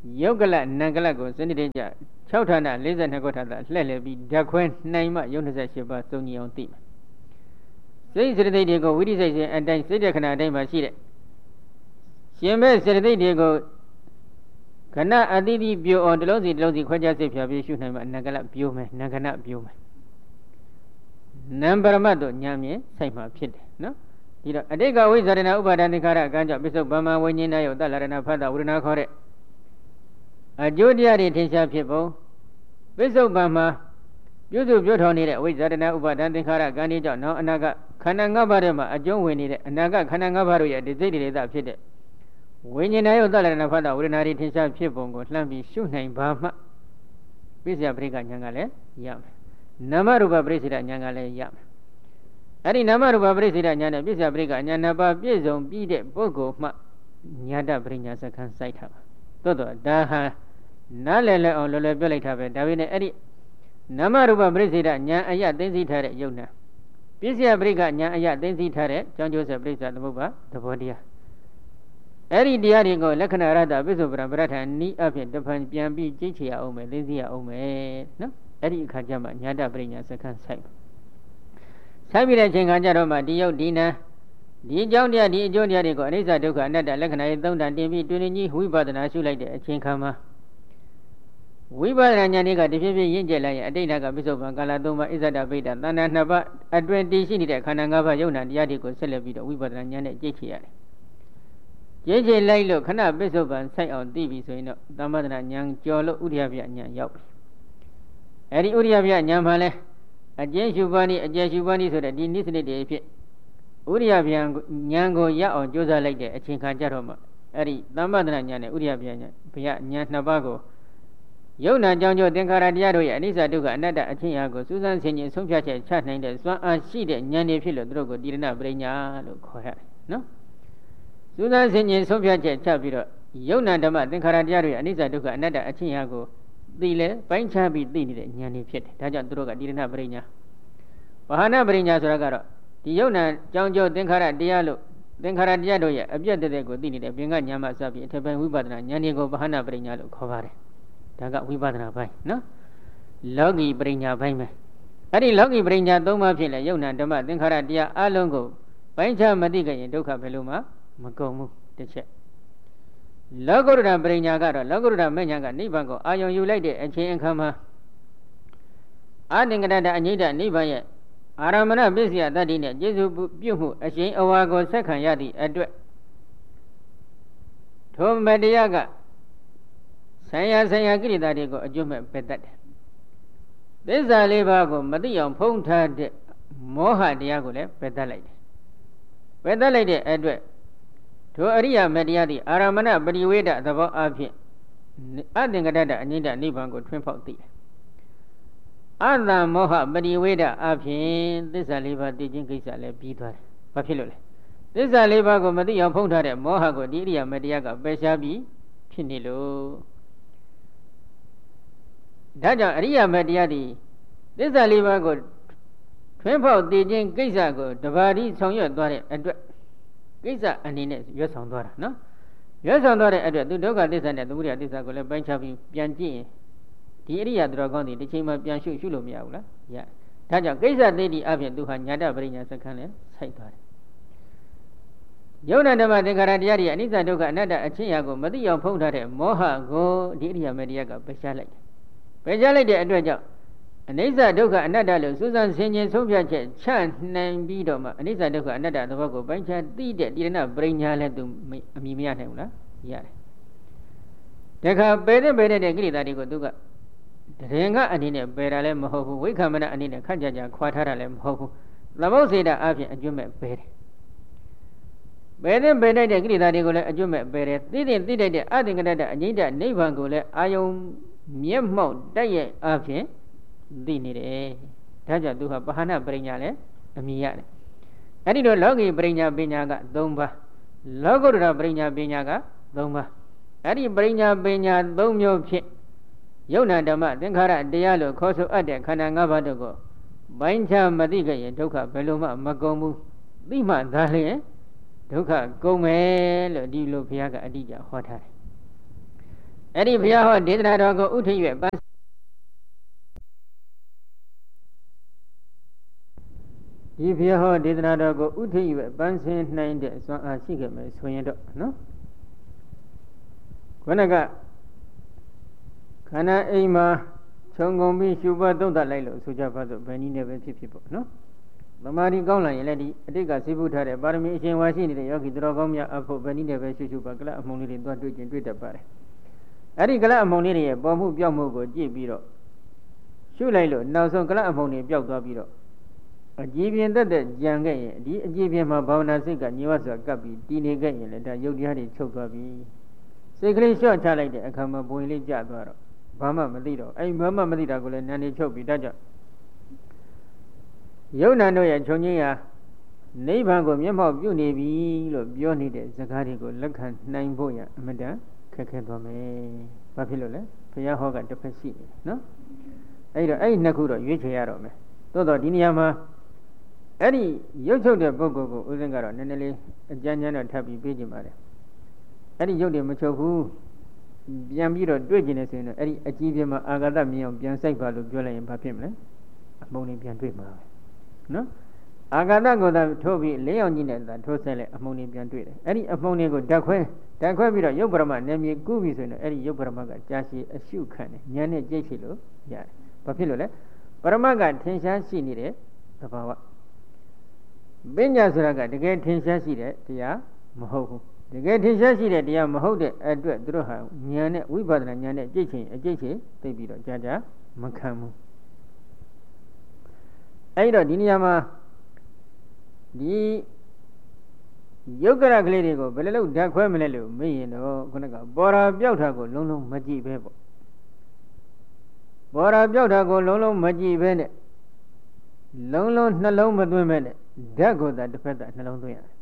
ယုတ်ကလနံကလကိုစနစ်တကျ6ဌာန42ခုဌာနလှည့်လည်ပြီးဓာတ်ခွဲနိုင်မှယုတ်28ပါးစုံညီအောင်သိမယ်စိတ်စေတသိက်တွေကိုဝိရိစိတ်စဉ်အတိုင်းစိတ်တခဏအတိုင်းမှာရှိတဲ့ရှင်မဲ့စေတသိက်တွေကိုခဏအတိတိပြိုအောင်တစ်လုံးစီခွဲခြားစိတ်ဖြာပြီးရှုနိုင်မှနံကလပြိုမယ်နံကဏပြိုမယ်နံပရမတ်တို့ဉာဏ်မြင်ဆိုင်မှာဖြစ်တယ်နော်ဒီတော့အတိတ်ကဝိဇ္ဇာရဏဥပါဒသင်္ခါရအကံကြောင့်ပစ္စုပန်မဝိညာဉ်နာယုတ်တလရဏဖတ်တာဝိရဏခေါ်တဲ့အကျိုးတရားတွေထင်ရှားဖြစ်ပုံပစ္စုပန်မှာပြုစုပြောထောင်နေတဲ့ဝိဇ္ဇာရဏဥပါဒသင်္ခါရကံဒီကြောင့်နောက်အနာကခန္ဓာ၅ပါးထဲမှာအကျုံးဝင်နေတဲ့အနာကခန္ဓာ၅ပါးတို့ရဲ့ဒီစိတ်တွေသာဖြစ်တဲ့ဝိညာဉ်နာယုတ်တလရဏဖတ်တာဝိရဏတွေထင်ရှားဖြစ်ပုံကိုလှမ်းပြီးရှုနိုင်ပါမှပိစ္ဆယပရိက္ခဉာဏ်ကလည်းရမယ်နာမရူပပရိစ္ဆေဒဉာဏ်ကလည်းရမယ်အဲ့ဒီနာမရူပပရိစ္ဆေဒဉာဏ်နဲ့ပိစ္ဆယပရိက္ခဉာဏ်နှစ်ပါးပြည့်စုံပြီးတဲ့ပုဂ္ဂိုလ်မှညာတပရိညာစခန်းစိုက်ထားပါသို့တော့ဒါဟာနားလည်လဲအောင်လောလောပြောလိုက်တာပဲဒါပေမဲ့အဲ့ဒီနာမရူပပရိစ္ဆေဒဉာဏ်အယသိသိထားတဲ့ယုတ်နာပိစ္ဆယပရိက္ခဉာဏ်အယသိသိထားတဲ့ကြောင့်ကျိုးဆက်ပရိစ္ဆသမုပ္ပါသဘောတရားအဲ့ဒီတရားတွေကိုလက္ခဏာရတ္တပိစ္ဆုပရံပရထံဤအဖြစ်တဖန်ပြန်ပြီးကြိတ်ချရအောင်မယ်သိသိရအောင်မယ်နော်အဲ့ဒီအခါကျမှညာတပရိညာစခန်းစိုက်ပြီးတဲ့အချိန်ခါကျတော့မှဒီယုတ်ဒီနာဒီအကြောင်းတရားဒီအကျိုးတရားတွေကိုအနိစ္စဒုက္ခအနတ္တလက္ခဏာရေးသုံးတန်တင်ပြီးတွင်တွင်ကြီးဝိပဿနာရှုလိုက်တဲ့အချိန်ခါမှာဝိပဿနာဉာဏ်တွေကတဖြည်းဖြည်းရင့်ကျက်လာရင်အတိတ်ကပိစ္ဆုပန်ကာလသုံးပါးဣဇဒဗိဒ္ဓတဏ္ဍာနှစ်ပါးအတွင်တည်ရှိနေတဲ့ခန္ဓာ၅ပါးယုတ်နာတရားတွေကိုဆက်လက်ပြီးတော့ဝိပဿနာဉာဏ်နဲ့ကြိတ်ချရတယ်ကြိတ်ချလိုက်လို့ခဏပိစ္ဆုပန်စိုက်အောင်သိပြီဆိုရင်တော့သမ္ပဒနာဉာဏ်ကျော်လို့ဥရိယပြဉာဏ်ရောက်ပြီအဲဒီဥရိယပြဉာဏ်မှလည်းအကျဉ်းရှုပါးနည်းအကျယ်ရှုပါးနည်းဆိုတဲ့ဒီနိစ္စနစ်တွေဖြစ်ဥရိယပြဉာဏ်ကိုရအောင်ကြိုးစားလိုက်တဲ့အချိန်ခါကျတော့မှအဲ့ဒီသမ္ပဒနာဉာဏ်နဲ့ဥရိယပြဉာဏ်ဘုရားဉာဏ်နှစ်ပါးကိုယုံနာကြောင့်သင်္ခါရတရားတို့ရဲ့အနိစ္စဒုက္ခအနတ္တအချင်းအရာကိုစူးစမ်းဆင်ခြင်ဆုံးဖြတ်ချက်ချနိုင်တဲ့စွမ်းအားရှိတဲ့ဉာဏ်တွေဖြစ်လို့သူတို့ကိုတိရဏပရိညာလို့ခေါ်ရတယ်နော်စူးစမ်းဆင်ခြင်ဆုံးဖြတ်ချက်ချပြီးတော့ယုံနာဓမ္မသင်္ခါရတရားတို့ရဲ့အနိစ္စဒုက္ခအနတ္တအချင်းအရာကိုသိလဲပိုင်းခြားပြီးသိနေတဲ့ဉာဏ်တွေဖြစ်တယ်ဒါကြောင့်သူတို့ကတိရဏပရိညာဘာဟာနပရိညာဆိုတာကတော့ဒီယုံနာကြောင့်သင်္ခါရတရားလို့သင်္ခါရတရားတို့ရဲ့အပြည့်တည်းကိုသိနေတဲ့ပင်ကဉာဏ်မှစပြီးအထက်ပိုင်းဝိပဿနာဉာဏ်တွေကိုဘာဟာနပရိညာလို့ခေါ်ပါတယ်ဒါကဝိပဿနာပိုင်းနော်လောကီပရိညာပိုင်းပဲအဲ့ဒီလောကီပရိညာ၃ပါးဖြစ်လဲယုံနာဓမ္မသင်္ခါရတရားအလုံးကိုပိုင်းခြားမသိကြရင်ဒုက္ခဘယ်လိုမှမကုန်ဘူးတစ်ချက်လောကုတ္တရာပရိညာကတော့လောကုတ္တရာမဉ္ဇဉ်ကနိဗ္ဗာန်ကိုအာယုံယူလိုက်တဲ့အချိန်အခါမှာအာသင်္ကတတအငြိတ္တနိဗ္ဗာန်ရဲ့အာရမဏပစ္စယတတ္တိနဲ့ကျေစုပြုမှုအရှင်အဝါကိုဆက်ခံရသည့်အတွက်ထိုမတရားကဆိုင်ရာကိရိတာတွေကိုအကျိုးမဲ့ပယ်တတ်တယ်သစ္စာလေးပါးကိုမသိအောင်ဖုံးထားတဲ့မောဟတရားကိုလည်းပယ်တတ်လိုက်တယ်ပယ်တတ်လိုက်တဲ့အတွက်ထိုအရိယာမတရားသည့်အာရမဏပရိဝေဒသဘောအဖြစ်အသင်္ကတတအငြိတ္တနိဗ္ဗာန်ကိုထွန်းဖောက်သိတယ်အတ္တမောဟပရိဝေဒအဖြစ်သစ္စာလေးပါးသိခြင်းကိစ္စလည်းပြီးသွားတယ်ဘာဖြစ်လို့လဲသစ္စာလေးပါးကိုမသိအောင်ဖုံးထားတဲ့မောဟကိုဒီအရိယာမတရားကပယ်ရှားပြီးဖြစ်နေလို့ဒါကြောင့်အရိယာမတရားသည်သစ္စာလေးပါးကိုထွန်းဖောက်သိခြင်းကိစ္စကိုတပါးတိဆောင်ရွက်သွားတဲ့အတွက်ကိစ္စအနေနဲ့ရွတ်ဆောင်သွားတာနော်ရွတ်ဆောင်သွားတဲ့အတွက်သူဒုက္ခသစ္စာနဲ့သမုဒယသစ္စာကိုလည်းပိုင်းခြားပြီးပြန်ကြည့်ရင်ဒီအရိယာတော်ကောင်းသည်တစ်ချိန်မှပြန်ရှုလို့မရဘူးလားရဒါကြောင့်ကိစ္စသိတိအပြင်သူဟာညာတပရိညာစခန်းနဲ့ဆိုက်သွားတယ်ယုံနာဓမ္မသင်္ခါရတရားတွေအနိစ္စဒုက္ခအနတ္တအချင်းရာကိုမသိအောင်ဖုံးထားတဲ့မောဟကိုဒီအရိယာမတရားကပယ်ရှားလိုက်တယ်ပယ်ရှားလိုက်တဲ့အတွက်ကြောင့်အနိစ္စဒုက္ခအနတ္တလို့စူးစမ်းဆင်ခြင်ဆုံးဖြတ်ချက်ချနိုင်ပြီးတော့မှအနိစ္စဒုက္ခအနတ္တသဘောကိုပိုင်းခြားသိတဲ့တိရဏပရိညာလည်းသူအမိမရနိုင်ဘူးလားရတယ်တခါပယ်တဲ့ကိလေသာတွေကိုသူကတရင်ကအနေနဲ့ပယ်တာလည်းမဟုတ်ဘူးဝိက္ခမနအနေနဲ့ခန့်ကြကြခွာထားတာလည်းမဟုတ်ဘူးသမုတ်စေတာအပြင်အကျွတ်မဲ့ပယ်တယ်ပယ်တဲ့ကိလေသာတွေကိုလည်းအကျွတ်မဲ့ပယ်တယ်သိတဲ့အသင်္ကတတအငြိမ့်တဲ့နိဗ္ဗာန်ကိုလည်းအာယုံမျက်မှောက်တိုက်ရဲ့အပြင်သိနေတယ်ဒါကြောင့်သူဟာပဟာနပရိညာလည်းအမိရတယ်အဲ့ဒီတော့လောကီပရိညာပညာက3ပါးလောကုတ္တရာပရိညာပညာက3ပါးအဲ့ဒီပရိညာပညာ3မျိုးဖြင့်ယုံနာဓမ္မသင်္ခါရတရားလို့ခေါ်ဆိုအပ်တဲ့ခန္ဓာ5ပါးတို့ကိုပိုင်းခြားမသိခဲ့ရင်ဒုက္ခဘယ်လိုမှမကုန်ဘူးသိမှသာလျှင်ဒုက္ခကုန်မယ်လို့ဒီလိုဘုရားကအတိအကျဟောထားတယ်အဲ့ဒီဘုရားဟောဒေသနာတော်ကိုဥထိပ်၍ပန်းဒီဘုရားဟောဒေသနာတော်ကိုဥထိပ်၍ပန်းဆင်းနိုင်တဲ့စွမ်းအားရှိခဲ့မယ်ဆိုရင်တော့နော်ခဏကခန္ဓာအိမ်မှာခြုံငုံပြီးရှုပွားသုံးသပ်လိုက်လို့ဆိုကြပါစို့ဘယ်နည်းနဲ့ပဲဖြစ်ဖြစ်ပေါ့နော်သမာဓိကောင်းလာရင်လည်းဒီအတိတ်ကစိတ်ပုထားတဲ့ပါရမီအရှင်ဝါရှိနေတဲ့ယောဂီသူတော်ကောင်းများအဖို့ဘယ်နည်းနဲ့ပဲရှုရှုပါကလအမုံလေးတွေသွားတွေ့ကျင်တွေ့တတ်ပါတယ်အဲ့ဒီကလအမုံလေးတွေရဲ့ပေါ်မှုပြောက်မှုကိုကြည့်ပြီးတော့ရှုလိုက်လို့နောက်ဆုံးကလအမုံတွေပျောက်သွားပြီးတော့အကြည်ပြင်းသက်သက်ကြံခဲ့ရင်ဒီအကြည်ပြင်းမှာဘာဝနာစိတ်ကညောစွာကပ်ပြီးတည်နေခဲ့ရင်လည်းဒါယုတ်တရားတွေချုပ်သွားပြီစိတ်ကလေးလျှော့ချလိုက်တဲ့အခါမှာဘဝင်လေးကျသွားတော့ဘာမှမသိတော့အဲ့ဘာမှမသိတာကိုလည်းနာနေချုပ်ပြီးဒါကြောင့်ယုံနာတို့ရဲ့ခြုံငင်းရာနိဗ္ဗာန်ကိုမျက်မှောက်ပြုနေပြီလို့ပြောနေတဲ့စကားတွေကိုလက်ခံနိုင်ဖို့ရအမှန်တန်ခက်ခဲသွားမယ်။ဘာဖြစ်လို့လဲ။ဘုရားဟောကတစ်ဖက်ရှိနေတယ်နော်။အဲ့တော့အဲ့ဒီနှစ်ခုတော့ရွေးချယ်ရတော့မယ်။သို့တော့ဒီနေရာမှာအဲ့ဒီရုပ်ချုပ်တဲ့ပုဂ္ဂိုလ်ကိုဥစဉ်ကတော့နည်းနည်းလေးအကြမ်းကြမ်းတော့ထပ်ပြီးပြေးကြည့်ပါတယ်။အဲ့ဒီရုပ်တွေမချုပ်ဘူး။ပြန်ပြီးတော့တွေ့ကျင်နေဆိုရင်တော့အဲ့ဒီအကြည့်ပြမှာအာဂတမြင်အောင်ပြန်စိုက်ပါလို့ပြောလိုက်ရင်ဘာဖြစ်မလဲ။အမုန်းလေးပြန်တွေ့မှာပဲ။နော်အာဂတကိုသာထိုးပြီးလေးအောင်ကြီးနဲ့သာထိုးဆက်လိုက်အမုန်းလေးပြန်တွေ့တယ်အဲ့ဒီအမုန်းလေးကိုဓာတ်ခွဲပြီးတော့ယုတ်ပရမနယ်မြေကူးပြီဆိုရင်အဲ့ဒီယုတ်ပရမကကြာရှည်အရှုခံတယ်ဉာဏ်နဲ့ကြိတ်ရှိလို့ရတယ်ဘာဖြစ်လို့လဲပရမကထင်ရှားရှိနေတဲ့သဘာဝပညာဆိုတာကတကယ်ထင်ရှားရှိတဲ့တရားမဟုတ်ဘူးတကယ်ထင်ရှားရှိတဲ့တရားမဟုတ်တဲ့အတွက်သူတို့ဟာဉာဏ်နဲ့ဝိပဿနာဉာဏ်နဲ့ကြိတ်ချင်းအကြိတ်ချင်းသိပြီးတော့ကြာကြာမခံဘူးအဲ့တော့ဒီနေရာမှာဒီယုတ်ကရကလေးတွေကိုဘယ်လိုလုပ်ဓာတ်ခွဲမလဲလို့မေးရင်တော့ခုနကပေါ်ရာပြောက်တာကိုလုံးလုံးမကြည့်ပဲပေါ့ပေါ်ရာပြောက်တာကိုလုံးလုံးမကြည့်ပဲနဲ့လုံးလုံးနှလုံးမသွင်းပဲနဲ့ဓာတ်ကိုသာတစ်ဖက်သာနှလုံးသွင်းရတယ်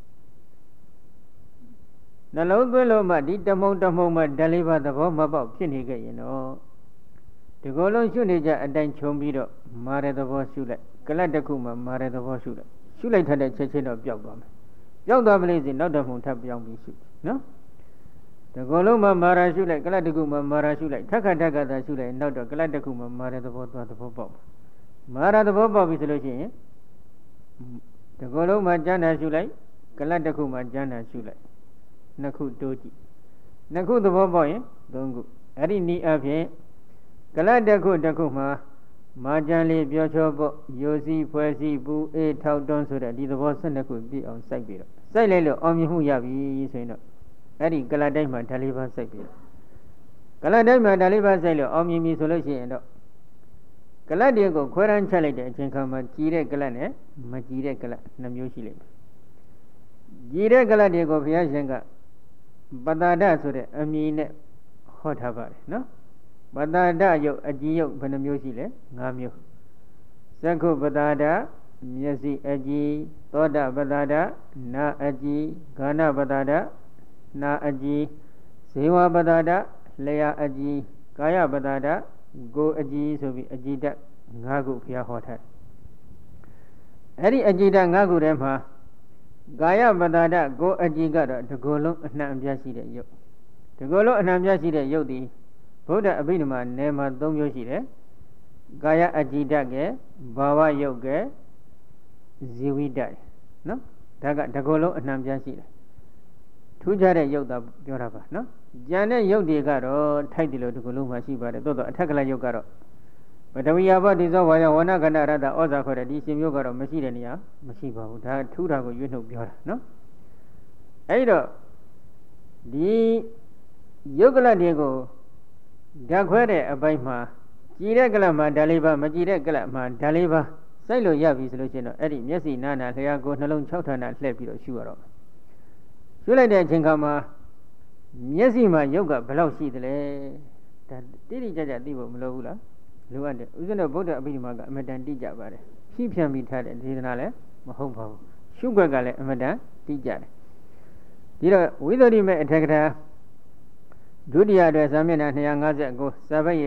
နှလုံးသွင်းလို့မှဒီတမုံမှဓာတ်လေးပါသဘောမပေါက်ဖြစ်နေခဲ့ရင်တော့ဒီကိုယ်လုံးရှုနေကြအတိုင်းခြုံပြီးတော့မာတဲ့သဘောရှုလိုက်ကလတ်တစ်ခုမှမာတဲ့သဘောရှုလိုက်ရှုလိုက်တဲ့ချက်ချင်းတော့ပျောက်သွားမယ်ပျောက်သွားပလိစီနောက်တစ်မှုထပ်ပြောင်းပြီးရှုနော်ဒီကိုယ်လုံးမှမာရာရှုလိုက်ကလတ်တစ်ခုမှမာရာရှုလိုက်ထက်ခါသာရှုလိုက်နောက်တော့ကလတ်တစ်ခုမှမာတဲ့သဘောသွားသဘောပေါက်မာရာသဘောပေါက်ပြီဆိုလို့ရှိရင်ဒီကိုယ်လုံးမှကျမ်းသာရှုလိုက်ကလတ်တစ်ခုမှကျမ်းသာရှုလိုက်နှစ်ခုတိုးကြည့်နှစ်ခုသဘောပေါက်ရင်သုံးခုအဲ့ဒီနည်းအပြင်ကလတ်တစ်ခုမှမာကျန်လေးပြောချောပေါ့ယိုစီဖွဲစီပူအေးထောက်တွန်းဆိုတဲ့ဒီသဘော12ခုပြည့်အောင်စိုက်ပြီးတော့စိုက်လိုက်လို့အောင်မြင်မှုရပြီဆိုရင်တော့အဲ့ဒီကလတ်တိုင်းမှာဓာတ်လေးပါစိုက်ပြီးတော့ကလတ်တိုင်းမှာဓာတ်လေးပါစိုက်လို့အောင်မြင်ပြီဆိုလို့ရှိရင်တော့ကလတ်တွေကိုခွဲရမ်းချက်လိုက်တဲ့အချိန်ခါမှာကြည်တဲ့ကလတ်နဲ့မကြည်တဲ့ကလတ်2မျိုးရှိလိမ့်မယ်ကြည်တဲ့ကလတ်တွေကိုဘုရားရှင်ကပတ္တာဒဆိုတဲ့အမည်နဲ့ဟောထားပါတယ်နော်ပတ္တာဒယုတ်အကြည်ယုတ်ဘယ်နှမျိုးရှိလဲ5မျိုးသက္ခုပတ္တာဒမျက်စိအကြည်သောတာပတ္တာဒနာအကြည်ဂာနပတ္တာဒနာအကြည်ဇေဝပတ္တာဒလျာအကြည်ကာယပတ္တာဒကိုယ်အကြည်ဆိုပြီးအကြည်ဓာတ်5ခုဘုရားဟောထားအဲ့ဒီအကြည်ဓာတ်5ခုထဲမှာကာယပတ္တာဒကိုယ်အကြည်ကတော့ဒီကိုယ်လုံးအနှံ့အပြားရှိတဲ့ယုတ်ဒီကိုယ်လုံးအနှံ့အပြားရှိတဲ့ယုတ်ဒီဗုဒ္ဓအဘိဓမ္မာနယ်မှာ3မျိုးရှိတယ်ကာယအကြည်ဓာတ်ကဘာဝယုတ်ကဇီဝိတ္တနော်ဒါကဒီကိုယ်လုံးအနှံ့အပြားရှိတယ်ထူးခြားတဲ့ယုတ်သာပြောတာပါနော်ကျန်တဲ့ယုတ်တွေကတော့ထိုက်တယ်လို့ဒီကိုယ်လုံးမှာရှိပါတယ်သို့တော့အထက်ကလယုတ်ကတော့ပထဝီယဘတိဇောဝါယဝဏခန္ဓာရတ္တဩဇာခေါ်တဲ့ဒီရှင်မျိုးကတော့မရှိတဲ့နေရာမရှိပါဘူးဒါထူးတာကိုရွေးနှုတ်ပြောတာနော်အဲ့တော့ဒီယုတ်ကလတွေကိုဓာတ်ခွဲတဲ့အပိုင်းမှာကြည်တဲ့ကလမှာဓာတ်လေးပါမကြည်တဲ့ကလမှာဓာတ်လေးပါစိုက်လို့ရပြီဆိုလို့ရှိရင်တော့အဲ့ဒီမျက်စိနာနာလျှာကိုနှလုံး6ဌာနလှည့်ပြီးတော့ရှုရတော့ရှုလိုက်တဲ့အချိန်ခါမှာမျက်စိမှာယုတ်ကဘယ်လောက်ရှိသလဲဒါတိတိကျကျသိဖို့မလိုဘူးလားလိုအပ်တယ်ဥစဉ်တော့ဗုဒ္ဓအဘိဓမ္မာကအမတန်တိကျပါတယ်ဖြည့်ဖြန့်ပြီးထားတဲ့ဒေသနာလည်းမဟုတ်ပါဘူးရှုွက်ကလည်းအမတန်တိကျတယ်ဒီတော့ဝိသုဒ္ဓိမေအထက်ကထာဒုတိယအတွက်စာမျက်နှာ259စာပတ်ရ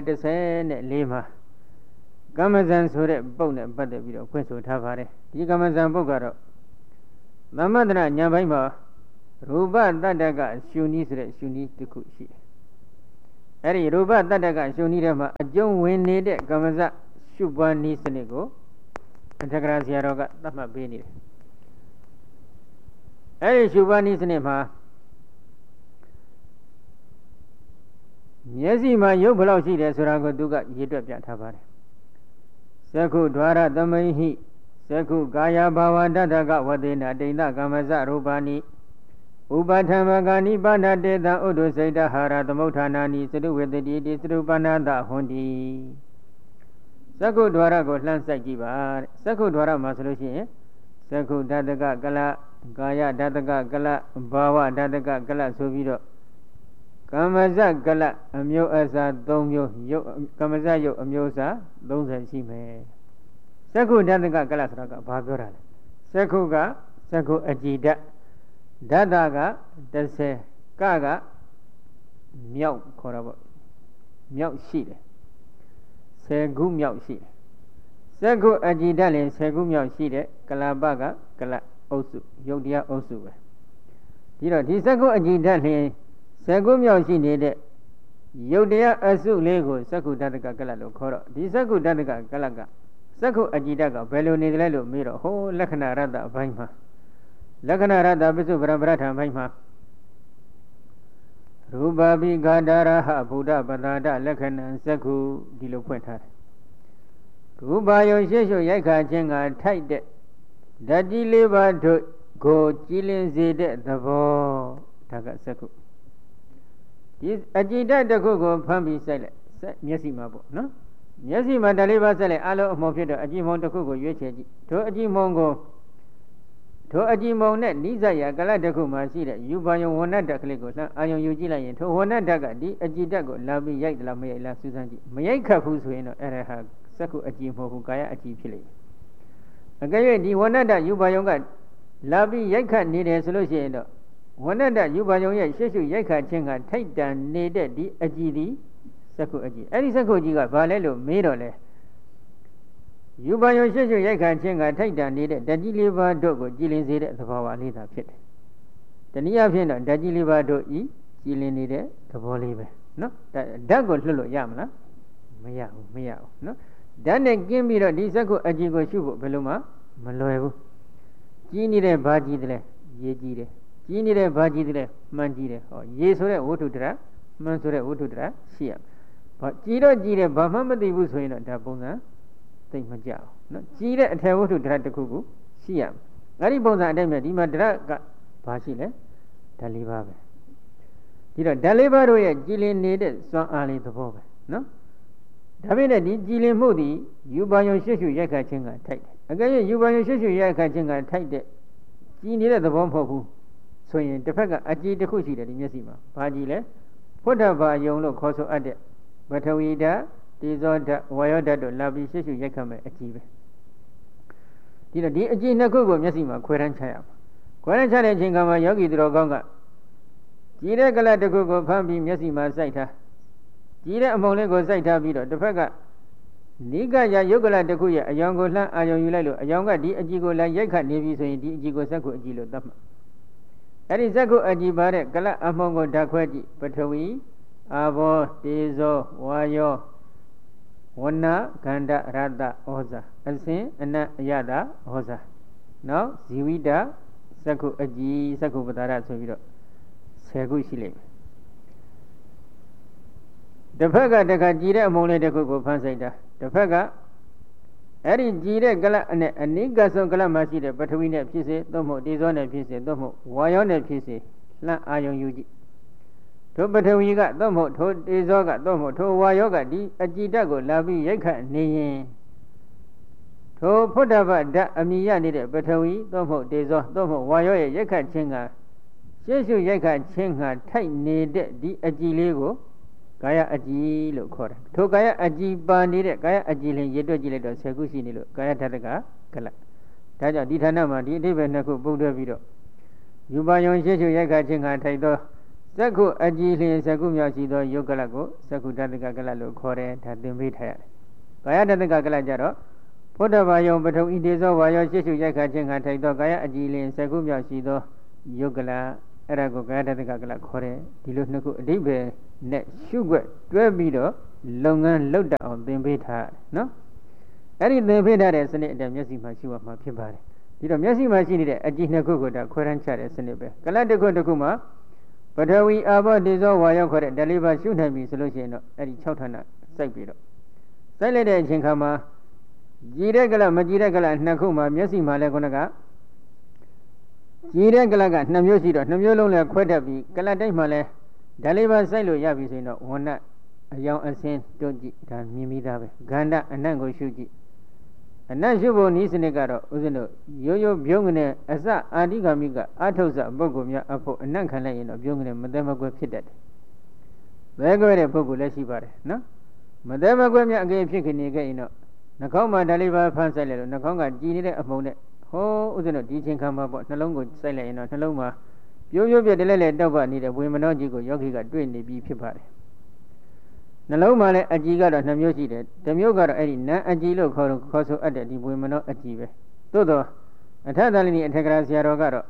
914မှာကမ္မဇန်ဆိုတဲ့ပုဒ်နဲ့ပတ်သက်ပြီးတော့ဖွင့်ဆိုထားပါတယ်ဒီကမ္မဇန်ပုဒ်ကတော့သမထနာဉာဏ်ပိုင်းမှာရူပတတ္တကရှုနည်းဆိုတဲ့ရှုနည်းတစ်ခုရှိတယ်အဲ့ဒီရူပတတ္တကရှုနည်းထဲမှာအကျုံးဝင်နေတဲ့ကမ္မစရှုပွားနည်းစနစ်ကိုအထက်ကရာဆရာတော်ကသတ်မှတ်ပေးနေတယ်အဲ့ဒီရှုပွားနည်းစနစ်မှာမျက်စိမှာရုပ်ဘယ်လောက်ရှိတယ်ဆိုတာကိုသူကရေးတွက်ပြထားပါတယ်သက္ခုဒွါရသမိဟိသက္ခုကာယဘာဝတတ္တကဝတေနအတိန္တကမ္မစရူပါနိဥပထမကာနိပါဏတေတံဥဒ္ဓစိတ်တဟာရသမုဋ္ဌာနာနိသတုဝေတတိတိသတုပဏ္ဏတဟွန်တိသက္ခုဒွါရကိုလှမ်းစိုက်ကြည့်ပါတဲ့သက္ခုဒွါရမှာဆိုလို့ရှိရင်သက္ခုဓာတကကလကာယဓာတကကလဘာဝဓာတကကလဆိုပြီးတော့ကမ္မစကလအမျိုးအစား3မျိုးရုပ်ကမ္မစရုပ်အမျိုးအစား30ရှိမယ်သက္ခုဓာတကကလဆိုတာကဘာပြောတာလဲသက္ခုကသက္ခုအကြည်ဓာတ်ဓာတက30ကမြောက်ခေါ်တာပေါ့မြောက်ရှိတယ်10ခုမြောက်ရှိတယ်သက္ခုအကြည်ဓာတ်လည်း10ခုမြောက်ရှိတယ်ကလပကကလအုပ်စုရုပ်တရားအုပ်စုပဲဒီတော့ဒီသက္ခုအကြည်ဓာတ်လည်း10ခုမြောက်ရှိနေတဲ့ရုပ်တရားအစုလေးကိုသက္ခုဓာတကကလလို့ခေါ်တော့ဒီသက္ခုဓာတကကလကသက္ခုအကြည်ဓာတ်ကဘယ်လိုနေတယ်လဲလို့မေးတော့ဟိုလက္ခဏာရတ္တအပိုင်းမှာလက္ခဏာရတ္တပစ္စုပ္ပရပရထံအပိုင်းမှာရူပပိဂါဒရဟဗုဒ္ဓပတာဒလက္ခဏံသက္ခုဒီလိုဖွင့်ထားတယ်ရူပယုံရှေ့ရှုရိုက်ခါခြင်းကထိုက်တဲ့ဓာတ်ကြီး၄ပါးတို့ကိုကြည်လင်စေတဲ့သဘောဒါကသက္ခုဒီအကြည်ဓာတ်တစ်ခုကိုဖမ်းပြီးစိုက်လိုက်မျက်စိမှာပေါ့နော်မျက်စိမှာဓာတ်လေးပါးစိုက်လိုက်အလုံးအမုံဖြစ်တော့အကြည်မုံတစ်ခုကိုရွေးချယ်ကြည့်တို့အကြည်မုံကိုထိုအကြည်မုံနဲ့နိစ္စရာကလတစ်ခုမှာရှိတဲ့ယူပါယုံဝဏ္ဏတက်ကလေးကိုလှမ်းအာယုံယူကြည့်လိုက်ရင်ထိုဝဏ္ဏတက်ကဒီအကြည်ဓာတ်ကိုလာပြီးရိုက်သလားမရိုက်လားစူးစမ်းကြည့်မရိုက်ခတ်ဘူးဆိုရင်တော့အဲ့ဒါဟာသက္ခုအကြည်မဟုတ်ဘူးကာယအကြည်ဖြစ်လိမ့်မယ်အကယ်၍ဒီဝဏ္ဏတယူပါယုံကလာပြီးရိုက်ခတ်နေတယ်ဆိုလို့ရှိရင်တော့ဝဏ္ဏတယူပါယုံရဲ့ရှေ့ရှုရိုက်ခတ်ခြင်းကထိုက်တန်နေတဲ့ဒီအကြည်ဒီသက္ခုအကြည်အဲ့ဒီသက္ခုကြီးကဘာလဲလို့မေးတော့လဲယူပါယုံရှေ့ရှုရိုက်ခတ်ခြင်းကထိုက်တန်နေတဲ့ဓာတ်ကြီး၄ပါးတို့ကိုကြည်လင်စေတဲ့သဘောဝလေးသာဖြစ်တယ်တနည်းအားဖြင့်တော့ဓာတ်ကြီး၄ပါးတို့ဤကြည်လင်နေတဲ့သဘောလေးပဲနော်ဓာတ်ကိုလွှတ်လို့ရမလားမရဘူးနော်ဓာတ်နဲ့ကင်းပြီးတော့ဒီသက္ခုအကြည်ကိုရှုဖို့ဘယ်လိုမှမလွယ်ဘူးကြီးနေတဲ့ဘာကြီးတယ်လဲရေးကြီးတယ်ကြီးနေတဲ့ဘာကြီးတယ်လဲမှန်ကြီးတယ်ဟောရေဆိုတဲ့ဝတ္ထုတရမှန်ဆိုတဲ့ဝတ္ထုတရရှိရဘာကြီးတော့ကြီးတယ်ဘာမှမသိဘူးဆိုရင်တော့ဒါပုံစံသိမကြအောင်နော်ကြီးတဲ့အထည်ဝတ္ထုတရတစ်ခုခုရှိရအဲ့ဒီပုံစံအတိုင်းပဲဒီမှာတရကဘာရှိလဲဓာတ်၄ပါးပဲဒီတော့ဓာတ်၄ပါးတို့ရဲ့ကြည်လင်နေတဲ့စွမ်းအားလေးသဘောပဲနော်ဒါပေမဲ့ဒီကြည်လင်မှုသည်ယူပါယုံရှေ့ရှုရိုက်ခတ်ခြင်းကထိုက်တယ်အကယ်၍ယူပါယုံရှေ့ရှုရိုက်ခတ်ခြင်းကထိုက်တဲ့ကြည်နေတဲ့သဘောမဟုတ်ဘူးဆိုရင်တစ်ဖက်ကအကြည်တစ်ခုရှိတယ်ဒီမျက်စိမှာဘာကြည်လဲဖုဒ္ဓဘာယုံလို့ခေါ်ဆိုအပ်တဲ့ပထဝီဓာတ်တေဇောဓာတ်ဝါယောဓာတ်တို့လာပြီးရှေ့ရှုရိုက်ခတ်မဲ့အကြည်ပဲဒီတော့ဒီအကြည်နှစ်ခုကိုမျက်စိမှာခွဲတန်းချရမှာခွဲတန်းချတဲ့အချိန်ကမှယောဂီသူတော်ကောင်းကကြည်တဲ့ကလတ်တစ်ခုကိုဖမ်းပြီးမျက်စိမှာစိုက်ထားကြည်တဲ့အမုံလေးကိုစိုက်ထားပြီးတော့တစ်ဖက်ကနိကယယုတ်ကလတစ်ခုရဲ့အယောင်ကိုလှမ်းအာယုံယူလိုက်လို့အယောင်ကဒီအကြည်ကိုလည်းရိုက်ခတ်နေပြီဆိုရင်ဒီအကြည်ကိုသက္ခုအကြည်လို့သတ်မှတ်အဲ့ဒီသက္ခုအကြည်ပါတဲ့ကလတ်အမုံကိုဓာတ်ခွဲကြည့်ပထဝီအာဘောတေဇောဝါယောဝဏဂန္ဓရတ္တဩဇာအစဉ်အနတ်အယတာဩဇာနောက်ဇီဝိတသက္ခုအကြည်သက္ခုပတာရဆိုပြီးတော့10ခုရှိလိမ့်မယ်တစ်ဖက်ကတခါကြည်တဲ့အမုံလေးတစ်ခုကိုဖမ်းဆိုင်တာတစ်ဖက်ကအဲ့ဒီကြည်တဲ့ကလတ်နဲ့အနိကဆုံးကလတ်မှာရှိတဲ့ပထဝီနဲ့ဖြစ်စေသို့မဟုတ်တေဇောနဲ့ဖြစ်စေသို့မဟုတ်ဝါယောနဲ့ဖြစ်စေလှမ်းအာယုံယူကြည့်ထိုပထဝီကသို့မဟုတ်ထိုတေဇောကသို့မဟုတ်ထိုဝါယောကဒီအကြည်ဓာတ်ကိုလာပြီးရိုက်ခတ်နေရင်ထိုဖုဒ္ဓဘဓာတ်အမိရနေတဲ့ပထဝီသို့မဟုတ်တေဇောသို့မဟုတ်ဝါယောရဲ့ရိုက်ခတ်ခြင်းကရှေ့ရှုရိုက်ခတ်ခြင်းကထိုက်နေတဲ့ဒီအကြည်လေးကိုကာယအကြည်လို့ခေါ်တယ်ထိုကာယအကြည်ပါနေတဲ့ကာယအကြည်လင်ရေတွက်ကြည့်လိုက်တော့10ခုရှိနေလို့ကာယဓာတကကလတ်ဒါကြောင့်ဒီဌာနမှာဒီအဓိပ္ပာယ်နှစ်ခုပုံတွဲပြီးတော့ယူပါယုံရှေ့ရှုရိုက်ခတ်ခြင်းကထိုက်သောသက္ခုအကြည်လင်10ခုမြောက်ရှိသောယုတ်ကလတ်ကိုသက္ခုဓာတကကလတ်လို့ခေါ်တယ်ဒါသင်ပေးထားရတယ်ကာယဓာတကကလတ်ကြတော့ဖုဒ္ဓဘာယုံပထဝီတေဇောဝါယောရှေ့ရှုရိုက်ခတ်ခြင်းကထိုက်သောကာယအကြည်လင်10ခုမြောက်ရှိသောယုတ်ကလတ်အဲ့ဒါကိုကာယဓာတကကလတ်ခေါ်တယ်ဒီလိုနှစ်ခုအဓိပ္ပာယ်နဲ့ရှုွက်တွဲပြီးတော့လုပ်ငန်းလုပ်တတ်အောင်သင်ပေးထားနော်အဲ့ဒီသင်ပေးထားတဲ့စနစ်အတိုင်းမျက်စိမှာရှုရမှာဖြစ်ပါတယ်ဒီတော့မျက်စိမှာရှိနေတဲ့အကြည့်နှစ်ခုကိုဒါခွဲတန်းချတဲ့စနစ်ပဲကလတ်တစ်ခုမှာပထဝီအာဘောတေဇောဝါယောခေါ်တဲ့ဓာတ်လေးပါရှုနိုင်ပြီဆိုလို့ရှိရင်တော့အဲ့ဒီ6ဌာနစိုက်ပြီးတော့စိုက်လိုက်တဲ့အချိန်ခါမှာကြည်တဲ့ကလတ်မကြည်တဲ့ကလတ်နှစ်ခုမှာမျက်စိမှာလည်းခုနကကြည်တဲ့ကလတ်က2မျိုးရှိတော့2မျိုးလုံးလည်းခွဲတတ်ပြီးကလတ်တိုင်းမှာလည်းဓာတ်လေးပါစိုက်လို့ရပြီဆိုရင်တော့ဝဏ္ဏအယောင်အစင်းတို့ကြည့်ဒါမြင်ပြီးသားပဲဂန္ဓအနတ်ကိုရှုကြည့်အနတ်ရှုဖို့နည်းစနစ်ကတော့ဦးဇင်းတို့ရိုးရိုးပြုံးကနေအစအာတိဂမိကအထုဆပုဂ္ဂိုလ်များအဖို့အနတ်ခံလိုက်ရင်တော့ပြုံးကနေမသက်မကွဲဖြစ်တတ်တယ်။ဘဲကွဲတဲ့ပုဂ္ဂိုလ်လည်းရှိပါတယ်နော်။မသက်မကွဲများအကယ်ဖြစ်နေခဲ့ရင်တော့နှာခေါင်းမှာဓာတ်လေးပါဖမ်းဆိုင်လိုက်လို့နှာခေါင်းကကြည်နေတဲ့အမှုံနဲ့ဟောဦးဇင်းတို့ဒီချင်းခံမှာပေါ့နှလုံးကိုစိုက်လိုက်ရင်တော့နှလုံးမှာပြိုးပြိုးပြတလဲလဲတောက်ပနေတဲ့ဝေမနောကြီးကိုယောဂီကတွေ့နေပြီးဖြစ်ပါတယ်နှလုံးမှာလည်းအကြည်ကတော့2မျိုးရှိတယ်တစ်မျိုးကတော့အဲ့ဒီနံအကြည်လို့ခေါ်ဆိုအပ်တဲ့ဒီဝေမနောအကြည်ပဲသို့တော့အထသလင်းအထက်ကရာဆရာတော်ကတော့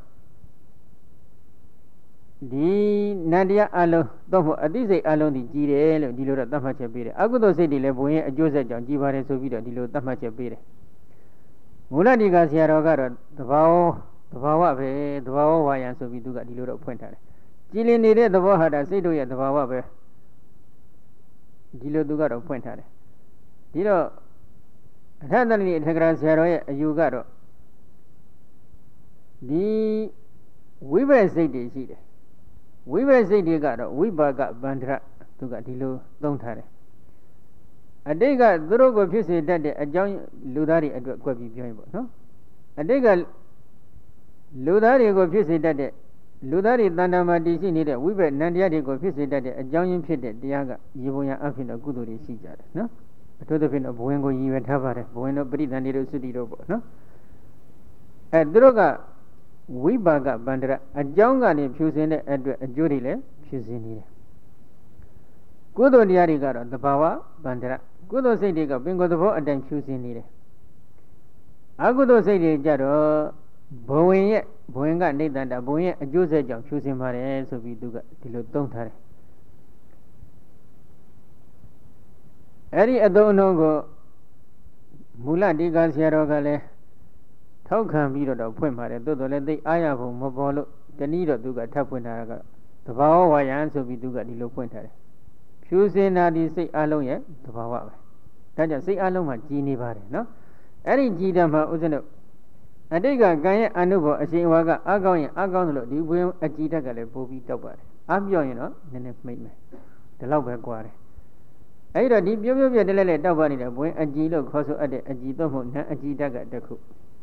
ဒီနန္တရားအလုံးတော့အတိစိတ်အလုံးဒီကြည်တယ်လို့ဒီလိုတော့သတ်မှတ်ချက်ပေးတယ်အကုသိုလ်စိတ်တွေလည်းဘုံရဲ့အကျိုးဆက်ကြောင့်ကြည်ပါတယ်ဆိုပြီးတော့ဒီလိုသတ်မှတ်ချက်ပေးတယ်မူလဒီကဆရာတော်ကတော့သဘာဝပဲသဘာဝဝါယံဆိုပြီးသူကဒီလိုတော့ဖွင့်ထားတယ်ကြည်လင်နေတဲ့သဘောဟာဒါစိတ်တို့ရဲ့သဘာဝပဲဒီလိုသူကတော့ဖွင့်ထားတယ်ဒီတော့အထသလင်းအထက်ကရာဆရာတော်ရဲ့အယူကတော့ဒီဝိဘက်စိတ်တွေရှိတယ်ဝိဘက်စိတ်တွေကတော့ဝိပါကဗန္ဒရသူကဒီလိုသုံးထားတယ်အတိတ်ကသူတို့ကိုဖြစ်စေတတ်တဲ့အကြောင်းလူသားတွေအတွက်ကွက်ပြီးပြောရင်ပေါ့နော်အတိတ်ကလူသားတွေကိုဖြစ်စေတတ်တဲ့လူသားတွေတဏ္ဍာမှာတည်ရှိနေတဲ့ဝိဘက်နံတရားတွေကိုဖြစ်စေတတ်တဲ့အကြောင်းရင်းဖြစ်တဲ့တရားကရေပုံရအဖြစ်တော့ကုသိုလ်တွေရှိကြတယ်နော်အထူးသဖြင့်တော့ဘဝင်ကိုရည်ရွယ်ထားပါတယ်ဘဝင်တို့ပရိသန္တိတို့သုတိတို့ပေါ့နော်သူတို့ကဝိပါကဗန္ဒရအကြောင်းကနေဖြူစင်တဲ့အတွက်အကျိုးတွေလည်းဖြူစင်နေတယ်ကုသိုလ်တရားတွေကတော့သဘာဝဗန္ဒရကုသိုလ်စိတ်တွေကပင်ကိုယ်သဘောအတိုင်းဖြူစင်နေတယ်အကုသိုလ်စိတ်တွေကြတော့ဘဝင်ကနိတ္တန္တဘဝင်ရဲ့အကျိုးဆက်ကြောင့်ဖြူစင်ပါတယ်ဆိုပြီးသူကဒီလိုသုံးထားတယ်အဲ့ဒီအသုံးအနှုန်းကိုမူလဒီကဆရာတော်ကလည်းထောက်ခံပြီးတော့ဖွင့်ပါတယ်သို့တော်လည်းသိအားရဖို့မပေါ်လို့တနည်းတော့သူကထပ်ဖွင့်ထားတာကသဘာဝဝါယံဆိုပြီးသူကဒီလိုဖွင့်ထားတယ်ဖြူစင်တာဒီစိတ်အလုံးရဲ့သဘာဝပဲဒါကြောင့်စိတ်အလုံးမှာကြည်နေပါတယ်နော်အဲ့ဒီကြည်တယ်မှာဥစ္စနုအတိတ်ကကံရဲ့အနုဘောအရှင်ဝါကအကောင်းရင်အကောင်းသလိုဒီဘွင်အကြည်တက်ကလည်းပို့ပြီးတောက်ပါတယ်အပြော့ရင်တော့နည်းနည်းမှိတ်မယ်ဒီလောက်ပဲကွာတယ်အဲ့တော့ဒီပြိုးပြတလဲလဲတောက်ပါနေတဲ့ဘွင်အကြည်လို့ခေါ်ဆိုအပ်တဲ့အကြည်တော့မဟုတ်နံအကြည်တက်ကတခု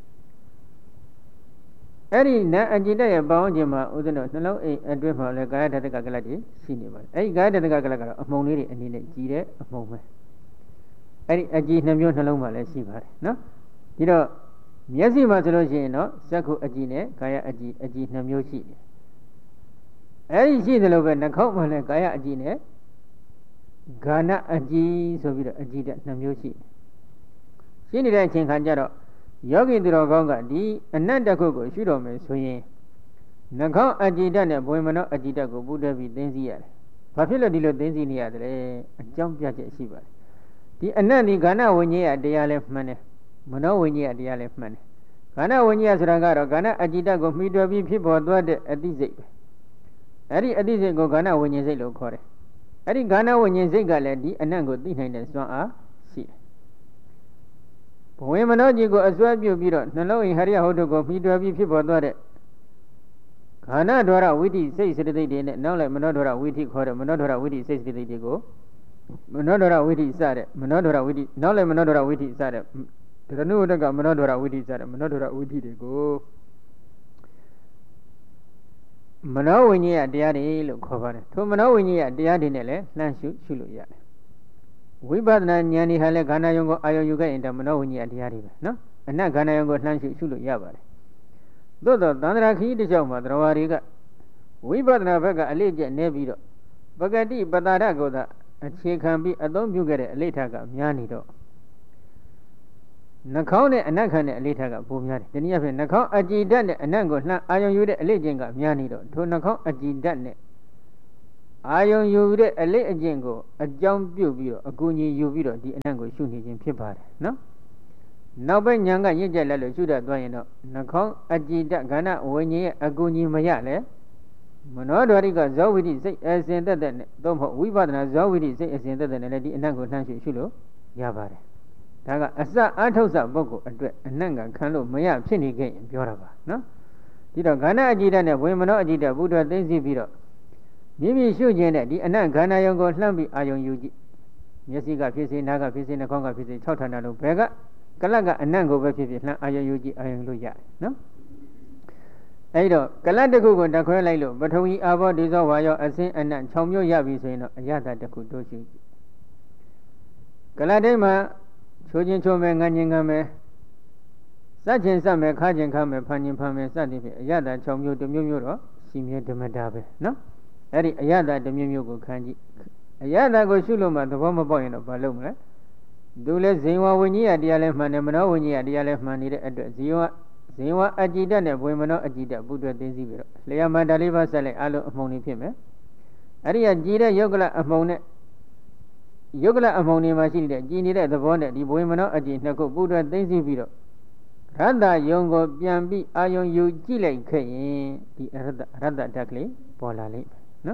အဲ့ဒီနံအကြည်တက်ရဲ့ပေါင်းခြင်းမှာဥစ္စနုနှလုံးအိမ်အတွင်းမှာလည်းကာယဓာတကကလတ်တွေရှိနေပါတယ်အဲ့ဒီကာယဓာတကကလတ်ကတော့အမှုံလေးတွေအနေနဲ့ကြည်တဲ့အမှုံပဲအဲ့ဒီအကြည်2မျိုးနှလုံးမှာလည်းရှိပါတယ်နော်ဒီတော့မျက်စိမှာဆိုလို့ရှိရင်တော့စက္ခုအကြည်နဲ့ကာယအကြည်2မျိုးရှိတယ်အဲ့ဒီရှိတယ်လို့ပဲနှာခေါင်းမှာလည်းကာယအကြည်နဲ့ဂါနအကြည်ဆိုပြီးတော့အကြည်တဲ့2မျိုးရှိတယ်ရှိနေတဲ့အချိန်ခါကျတော့ယောဂီသူတော်ကောင်းကဒီအနတ်တစ်ခုကိုရှုတော်မယ်ဆိုရင်နှာခေါင်းအကြည်တတ်နဲ့ဘွေမနောအကြည်တတ်ကိုပူတက်ပြီးသိသိရတယ်။ဘာဖြစ်လို့ဒီလိုသိသိနေရတယ်လဲအကြောင်းပြချက်ရှိပါတယ်။ဒီအနတ်ဒီဂါနဝိညာဉ်ရဲ့တရားလည်းမှန်တယ်။မနောဝိညာဉ်ရဲ့တရားလည်းမှန်တယ်။ဂါနဝိညာဉ်ဆိုတာကတော့ဂါနအကြည်တတ်ကိုမှီတွယ်ပြီးဖြစ်ပေါ်သွားတဲ့အတိစိတ်ပဲ။အဲ့ဒီအတိစိတ်ကိုဂါနဝိညာဉ်စိတ်လို့ခေါ်တယ်။အဲ့ဒီဂါနဝိညာဉ်စိတ်ကလည်းဒီအနတ်ကိုသိနိုင်တဲ့စွမ်းအားရှိတယ်ဘဝမနောကြီးကိုအစွဲပြုတ်ပြီးတော့နှလုံးအိမ်ဟရိယဟုတ်တို့ကိုမှီတွယ်ပြီးဖြစ်ပေါ်သွားတဲ့ခန္ဓာဒွါရဝိတိစိတ်စတိတ်တွေနဲ့နောက်လိုက်မနောဒွါရဝိတိခေါ်တဲ့မနောဒွါရဝိတိစိတ်စတိတ်တွေကိုမနောဒွါရဝိတိစတဲ့မနောဒွါရဝိတိနောက်လိုက်မနောဒွါရဝိတိစတဲ့ဒရဏုတကမနောဒွါရဝိတိစတဲ့မနောဒွါရဝိတိတွေကိုမနောဝိညာဉ်ရဲ့တရားတွေလို့ခေါ်ပါတယ်ထိုမနောဝိညာဉ်ရဲ့တရားတွေနဲ့လည်းလှမ်းရှုလို့ရတယ်ဝိပဿနာဉာဏ်ဒီဟာလဲခန္ဓာယုံကိုအာယုံယူခဲ့ရင်တော့မနောဝိညာဉ်တရားတွေပဲနော်အနတ်ခန္ဓာယုံကိုလှမ်းရှုလို့ရပါတယ်သို့တော့သန္တရာခီးတစ်ကြောက်မှာသရဝါတွေကဝိပဿနာဘက်ကအလေးကျက်နေပြီးတော့ပဂတိပတာရကိုသာအခြေခံပြီးအသုံးပြုခဲ့တဲ့အလေးထားကများနေတော့နှာခေါင်းနဲ့အနတ်ခံတဲ့အလေးထားကပိုများတယ်ဒီနည်းအားဖြင့်နှာခေါင်းအကြည်ဓာတ်နဲ့အနတ်ကိုလှမ်းအာယုံယူတဲ့အလေးကျင့်ကများနေတော့ထိုနှာခေါင်းအကြည်ဓာတ်နဲ့အာယုံယူတဲ့အလေးအကျင့်ကိုအကြောင်းပြုပြီးတော့အကူအညီယူပြီးတော့ဒီအနံ့ကိုရှုနေခြင်းဖြစ်ပါတယ်နော်နောက်ပိုင်းဉာဏ်ကရင့်ကျက်လာလို့ရှုတတ်သွားရင်တော့နှာခေါင်းအကြည်တခန္ဓာဝိညာဉ်ရဲ့အကူအညီမရလဲမနောဒွါရိကဇောဝိတိစိတ်အစဉ်သက်သက်နဲ့သို့မဟုတ်ဝိပဿနာဇောဝိတိစိတ်အစဉ်သက်သက်နဲ့လည်းဒီအနံ့ကိုနှမ်းရှုလို့ရပါတယ်ဒါကအစအထုတ်စပုဂ္ဂိုလ်အတွက်အနံ့ကခံလို့မရဖြစ်နေခဲ့ရင်ပြောတာပါနော်ဒီတော့ခန္ဓာအကြည်တနဲ့ဝိမနောအကြည်တဘုဒ္ဓသိသိပြီးတော့မိမိရှုခြင်းနဲ့ဒီအနံ့ခန္ဓာယုံကိုလှမ်းပြီးအာယုံယူကြည့်မျက်စိကဖြစ်စေနားကဖြစ်စေနှာခေါင်းကဖြစ်စေ6ဌာနလုံးဘယ်ကကလတ်ကအနံ့ကိုပဲဖြစ်ဖြစ်လှမ်းအာယုံယူကြည့်အာယုံလို့ရတယ်နော်အဲ့တော့ကလတ်တစ်ခုကိုတခွဲလိုက်လို့ပထဝီအာဘောဒေဇောဝါယောအစင်းအနံ့6မျိုးရပြီဆိုရင်တော့အရသာတစ်ခုတို့ရှုကြည့်ကလတ်တိုင်းမှာချိုးချင်းချိုးမယ်ငန်းချင်းငန်းမယ်စက်ချင်းစက်မယ်ခါချင်းခါမယ်ဖန်ချင်းဖန်မယ်စသည်ဖြင့်အရသာ6မျိုးတစ်မျိုးမျိုးတော့ရှိမြဲဓမ္မတာပဲနော်အဲ့ဒီအရသာတစ်မျိုးမျိုးကိုခံကြည့်အရသာကိုရှုလို့မှသဘောမပေါက်ရင်တော့ဘာလုပ်မလဲသူလည်းဇင်ဝဝိညာဉ်တရားလည်းမှန်တယ်မနောဝိညာဉ်တရားလည်းမှန်နေတဲ့အတွက်ဇင်ဝအကြည်တတ်နဲ့ဘွေမနောအကြည်တတ်ဘုဒ္ဓသိသိပြီးတော့လျာမန္တလေးပါဆက်လိုက်အလုံးအမှုန်တွေဖြစ်မယ်အဲ့ဒီကကြည်တဲ့ယုတ်ကလအမှုန်နဲ့ယုတ်ကလအမှုန်တွေမှာရှိနေတဲ့ကြည်နေတဲ့သဘောနဲ့ဒီဘွေမနောအကြည်နှစ်ခုဘုဒ္ဓသိသိပြီးတော့ရတ္တယုံကိုပြန်ပြီးအာယုံယူကြည့်လိုက်ခဲ့ရင်ဒီရတ္တဓာတ်ကလေးပေါ်လာလိမ့်မယ်နော်